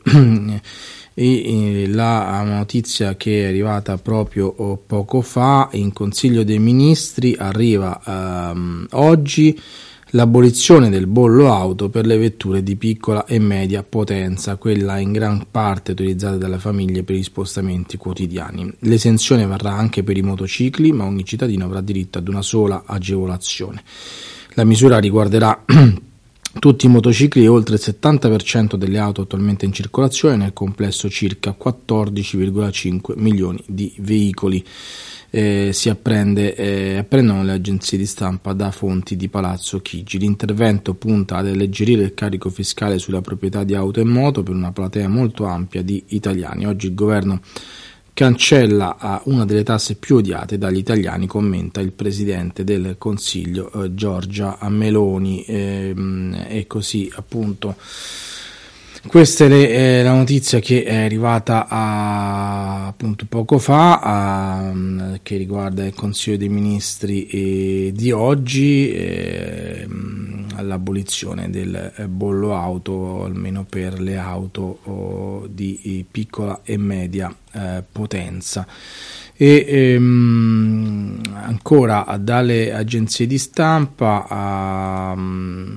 e la notizia che è arrivata proprio poco fa: in Consiglio dei Ministri arriva ehm, oggi l'abolizione del bollo auto per le vetture di piccola e media potenza, quella in gran parte utilizzata dalle famiglie per gli spostamenti quotidiani. L'esenzione varrà anche per i motocicli, ma ogni cittadino avrà diritto ad una sola agevolazione. La misura riguarderà tutti i motocicli e oltre il settanta per cento delle auto attualmente in circolazione, nel complesso circa quattordici virgola cinque milioni di veicoli. Eh, si apprende, eh, apprendono le agenzie di stampa da fonti di Palazzo Chigi. L'intervento punta ad alleggerire il carico fiscale sulla proprietà di auto e moto per una platea molto ampia di italiani. Oggi il governo cancella una delle tasse più odiate dagli italiani, commenta il presidente del Consiglio eh, Giorgia Meloni, eh, e così appunto. Questa è le, eh, la notizia che è arrivata a, appunto poco fa, a, che riguarda il Consiglio dei Ministri eh, di oggi, eh, all'abolizione del bollo auto, almeno per le auto oh, di piccola e media eh, potenza. E ehm, ancora dalle agenzie di stampa um,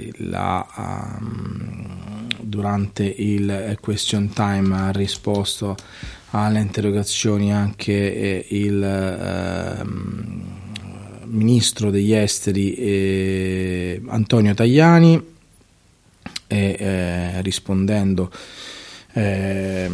la, um, durante il question time ha risposto alle interrogazioni anche eh, il eh, ministro degli esteri eh, Antonio Tajani e eh, rispondendo eh,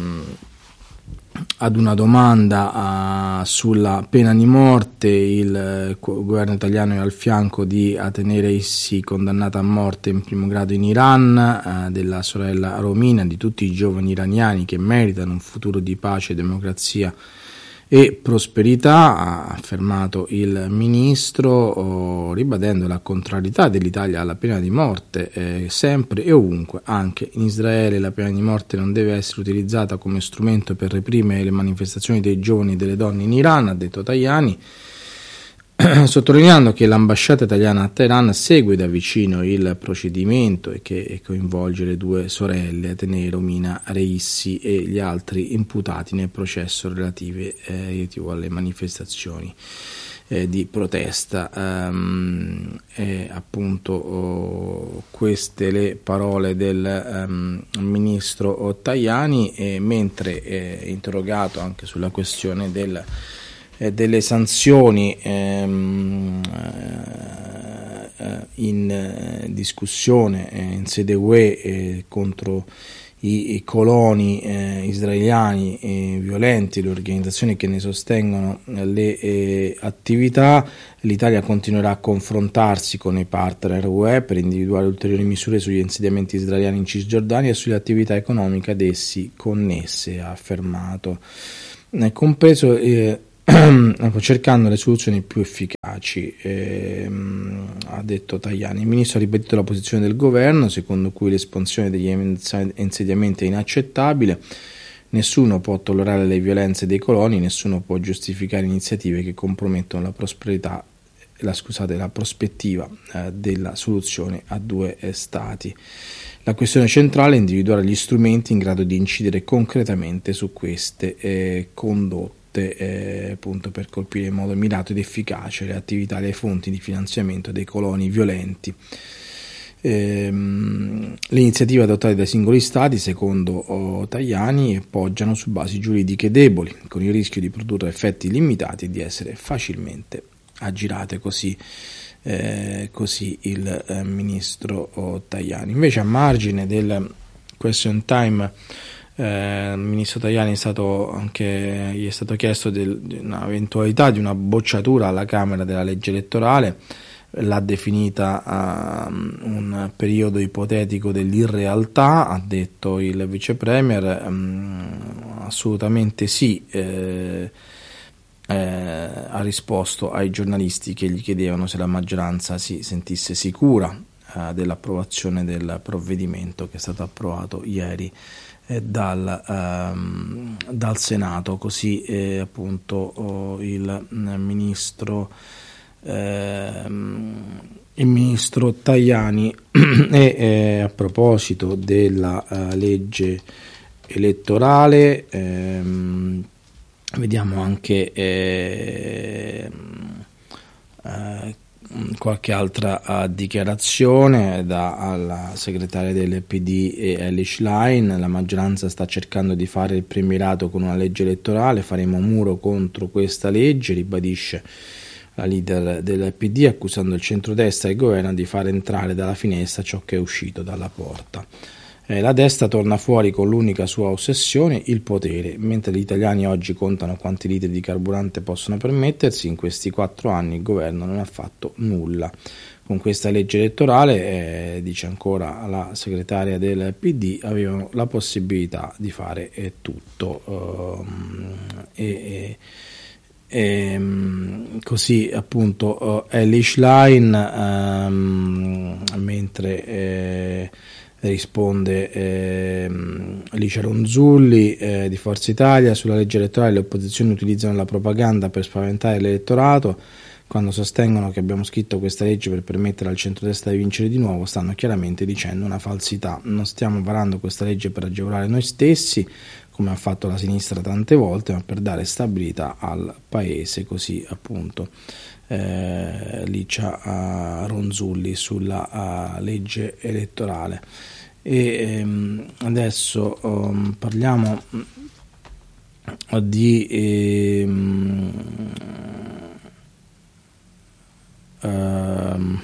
ad una domanda uh, sulla pena di morte, il uh, governo italiano è al fianco di Atenea Issi, condannata a morte in primo grado in Iran, uh, della sorella Romina, di tutti i giovani iraniani che meritano un futuro di pace, democrazia e prosperità, ha affermato il ministro, oh, ribadendo la contrarietà dell'Italia alla pena di morte, eh, sempre e ovunque, anche in Israele. La pena di morte non deve essere utilizzata come strumento per reprimere le manifestazioni dei giovani e delle donne in Iran, ha detto Tajani, sottolineando che l'ambasciata italiana a Teheran segue da vicino il procedimento e che coinvolge le due sorelle Atenea Romina Reissi e gli altri imputati nel processo relative, eh, relativo alle manifestazioni eh, di protesta. Um, e appunto oh, queste le parole del um, ministro Tajani, e mentre è interrogato anche sulla questione del delle sanzioni ehm, eh, in eh, discussione eh, in sede U E eh, contro i, i coloni eh, israeliani eh, violenti, le organizzazioni che ne sostengono eh, le eh, attività, l'Italia continuerà a confrontarsi con i partner U E per individuare ulteriori misure sugli insediamenti israeliani in Cisgiordania e sulle attività economiche ad essi connesse, ha affermato, eh, compreso eh, cercando le soluzioni più efficaci, ehm, ha detto Tajani. Il ministro ha ribadito la posizione del governo, secondo cui l'espansione degli insediamenti è inaccettabile, nessuno può tollerare le violenze dei coloni, nessuno può giustificare iniziative che compromettono la prosperità, la, scusate, la prospettiva eh, della soluzione a due eh, stati. La questione centrale è individuare gli strumenti in grado di incidere concretamente su queste eh, condotte, Eh, appunto per colpire in modo mirato ed efficace le attività e le fonti di finanziamento dei coloni violenti. Ehm, le iniziative adottate dai singoli stati, secondo oh, Tajani, poggiano su basi giuridiche deboli, con il rischio di produrre effetti limitati e di essere facilmente aggirate, così, eh, così il eh, ministro oh, Tajani. Invece, a margine del question time, Eh, il ministro Tajani è stato anche, gli è stato chiesto del, di un'eventualità di una bocciatura alla Camera della legge elettorale, l'ha definita uh, un periodo ipotetico dell'irrealtà, ha detto il vice premier. Um, assolutamente sì, eh, eh, ha risposto ai giornalisti che gli chiedevano se la maggioranza si sentisse sicura uh, dell'approvazione del provvedimento che è stato approvato ieri Dal, um, dal Senato. Così eh, appunto oh, il eh, ministro eh, il ministro Tajani e eh, a proposito della uh, legge elettorale ehm, vediamo anche eh, eh, qualche altra uh, dichiarazione da alla segretaria del P D e Elly Schlein. La maggioranza sta cercando di fare il premierato con una legge elettorale, faremo muro contro questa legge, ribadisce la leader del P D, accusando il centrodestra e il governo di far entrare dalla finestra ciò che è uscito dalla porta. Eh, la destra torna fuori con l'unica sua ossessione, il potere. Mentre gli italiani oggi contano quanti litri di carburante possono permettersi, in questi quattro anni il governo non ha fatto nulla. Con questa legge elettorale, eh, dice ancora la segretaria del P D, avevano la possibilità di fare eh, tutto. Uh, e, e, e così appunto uh, Elly Schlein, um, mentre eh, risponde eh, Licia Ronzulli eh, di Forza Italia, sulla legge elettorale le opposizioni utilizzano la propaganda per spaventare l'elettorato. Quando sostengono che abbiamo scritto questa legge per permettere al centrodestra di vincere di nuovo, stanno chiaramente dicendo una falsità. Non stiamo varando questa legge per agevolare noi stessi, come ha fatto la sinistra tante volte, ma per dare stabilità al paese. Così appunto eh, Licia uh, Ronzulli sulla uh, legge elettorale. E um, adesso um, parliamo di um, uh,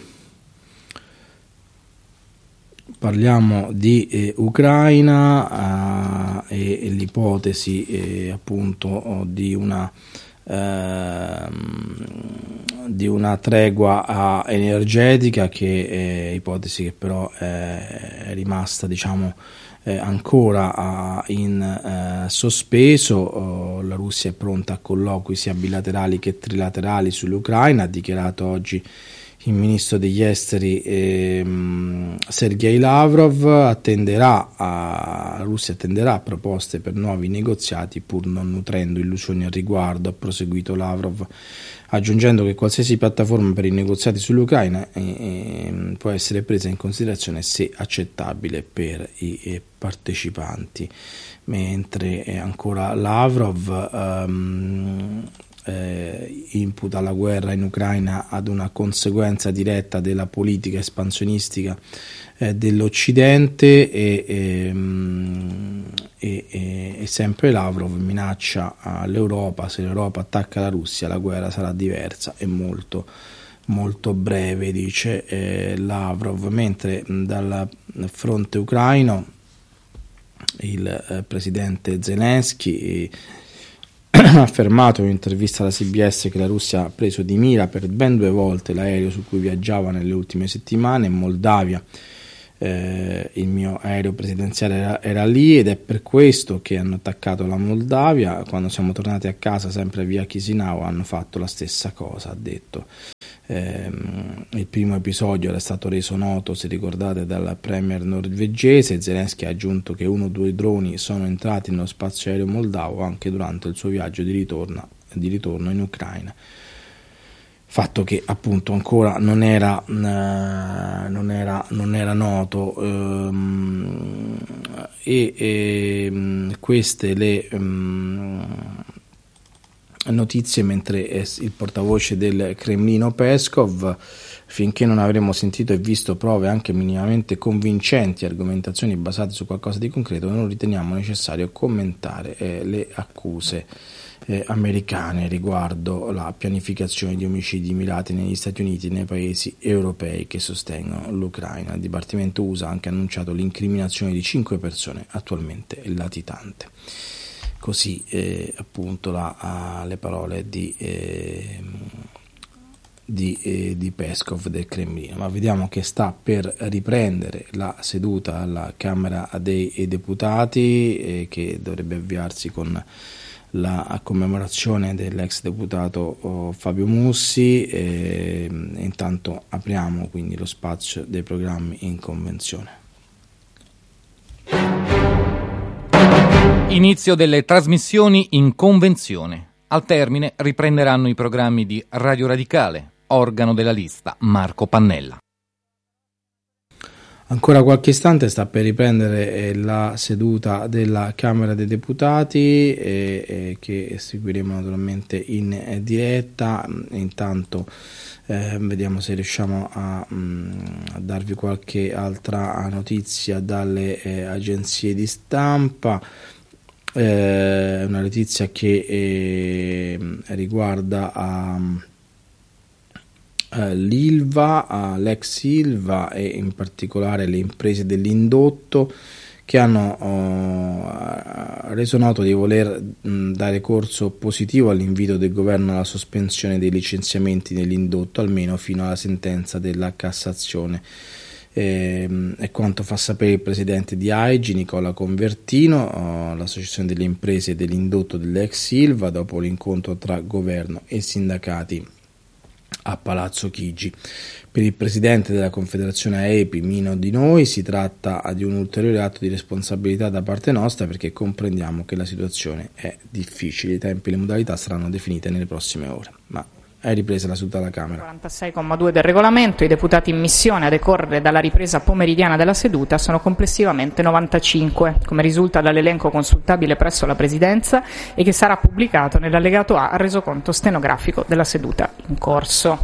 parliamo di eh, Ucraina uh, e, e l'ipotesi eh, appunto di una Uh, di una tregua uh, energetica che è ipotesi che però è rimasta diciamo eh, ancora eh, in eh, sospeso. Oh, la Russia è pronta a colloqui sia bilaterali che trilaterali sull'Ucraina, ha dichiarato oggi il ministro degli esteri ehm, Sergei Lavrov. Attenderà a, la Russia attenderà proposte per nuovi negoziati pur non nutrendo illusioni al riguardo, ha proseguito Lavrov, aggiungendo che qualsiasi piattaforma per i negoziati sull'Ucraina eh, eh, può essere presa in considerazione se accettabile per i eh, partecipanti. Mentre eh, ancora Lavrov ehm, Eh, imputa la guerra in Ucraina ad una conseguenza diretta della politica espansionistica eh, dell'Occidente e, e, e, e, e sempre Lavrov minaccia all'Europa: se l'Europa attacca la Russia la guerra sarà diversa e molto molto breve, dice eh, Lavrov. Mentre dal fronte ucraino il eh, presidente Zelensky ha affermato in un'intervista alla C B S che la Russia ha preso di mira per ben due volte l'aereo su cui viaggiava nelle ultime settimane in Moldavia. Eh, il mio aereo presidenziale era, era lì ed è per questo che hanno attaccato la Moldavia. Quando siamo tornati a casa, sempre via Chisinau, hanno fatto la stessa cosa, ha detto. Eh, il primo episodio era stato reso noto, se ricordate, dal premier norvegese. Zelensky ha aggiunto che uno o due droni sono entrati nello spazio aereo moldavo anche durante il suo viaggio di ritorno, di ritorno in Ucraina. Fatto che appunto ancora non era, eh, non era, non era noto ehm, e, e queste le ehm, notizie, mentre il portavoce del Cremlino Peskov: finché non avremo sentito e visto prove anche minimamente convincenti, argomentazioni basate su qualcosa di concreto, non riteniamo necessario commentare eh, le accuse eh, americane riguardo la pianificazione di omicidi mirati negli Stati Uniti e nei paesi europei che sostengono l'Ucraina. Il Dipartimento U S A ha anche annunciato l'incriminazione di cinque persone attualmente latitanti. Così eh, appunto la, uh, le parole di, eh, di, eh, di Peskov del Cremlino. Ma vediamo che sta per riprendere la seduta alla Camera dei Deputati eh, che dovrebbe avviarsi con la commemorazione dell'ex deputato oh, Fabio Mussi. E, e intanto apriamo quindi lo spazio dei programmi in convenzione. Inizio delle trasmissioni in convenzione. Al termine riprenderanno i programmi di Radio Radicale, organo della lista Marco Pannella. Ancora qualche istante sta per riprendere la seduta della Camera dei Deputati e, e che seguiremo naturalmente in diretta. Intanto eh, vediamo se riusciamo a, mh, a darvi qualche altra notizia dalle eh, agenzie di stampa. Eh, una notizia che eh, riguarda uh, uh, l'Ilva, uh, l'ex Ilva e in particolare le imprese dell'indotto che hanno uh, reso noto di voler mh, dare corso positivo all'invito del governo alla sospensione dei licenziamenti nell'indotto almeno fino alla sentenza della Cassazione. E, e quanto fa sapere il presidente di A I G I, Nicola Convertino, oh, l'associazione delle imprese dell'indotto dell'ex Ilva, dopo l'incontro tra governo e sindacati a Palazzo Chigi. Per il presidente della Confederazione A E P I, Mino Di Noi, si tratta di un ulteriore atto di responsabilità da parte nostra, perché comprendiamo che la situazione è difficile. I tempi e le modalità saranno definite nelle prossime ore. Ma è ripresa la seduta della Camera. quarantasei comma due del regolamento. I deputati in missione a decorrere dalla ripresa pomeridiana della seduta sono complessivamente novantacinque, come risulta dall'elenco consultabile presso la Presidenza e che sarà pubblicato nell'allegato A al resoconto stenografico della seduta in corso.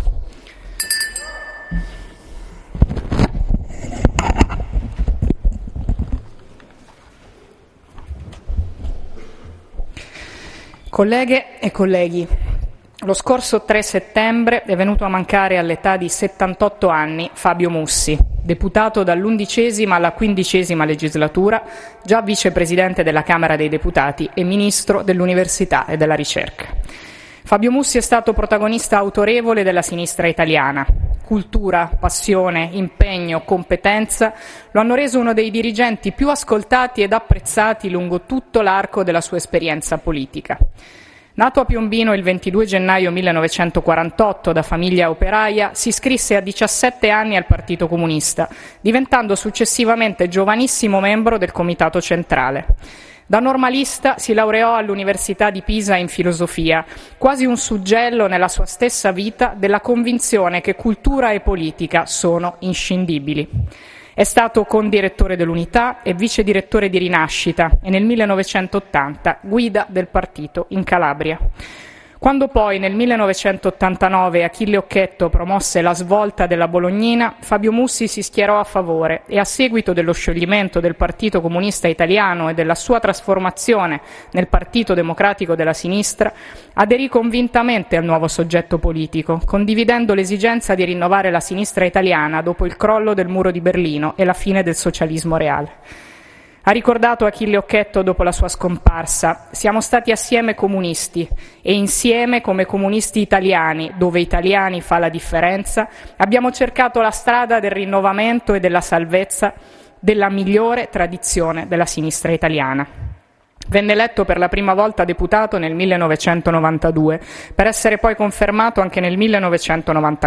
Colleghe e colleghi, lo scorso tre settembre è venuto a mancare all'età di settantotto anni Fabio Mussi, deputato dall'undicesima alla quindicesima legislatura, già vicepresidente della Camera dei Deputati e ministro dell'Università e della Ricerca. Fabio Mussi è stato protagonista autorevole della sinistra italiana, cultura, passione, impegno, competenza lo hanno reso uno dei dirigenti più ascoltati ed apprezzati lungo tutto l'arco della sua esperienza politica. Nato a Piombino il ventidue gennaio millenovecentoquarantotto da famiglia operaia, si iscrisse a diciassette anni al Partito Comunista, diventando successivamente giovanissimo membro del Comitato Centrale. Da normalista si laureò all'Università di Pisa in filosofia, quasi un suggello nella sua stessa vita della convinzione che cultura e politica sono inscindibili. È stato condirettore dell'Unità e vice direttore di Rinascita e nel millenovecentottanta guida del partito in Calabria. Quando poi nel millenovecentottantanove Achille Occhetto promosse la svolta della Bolognina, Fabio Mussi si schierò a favore e a seguito dello scioglimento del Partito Comunista Italiano e della sua trasformazione nel Partito Democratico della Sinistra, aderì convintamente al nuovo soggetto politico, condividendo l'esigenza di rinnovare la sinistra italiana dopo il crollo del muro di Berlino e la fine del socialismo reale. Ha ricordato Achille Occhetto dopo la sua scomparsa: siamo stati assieme comunisti e insieme come comunisti italiani, dove italiani fa la differenza, abbiamo cercato la strada del rinnovamento e della salvezza della migliore tradizione della sinistra italiana. Venne eletto per la prima volta deputato nel millenovecentonovantadue, per essere poi confermato anche nel millenovecentonovantaquattro.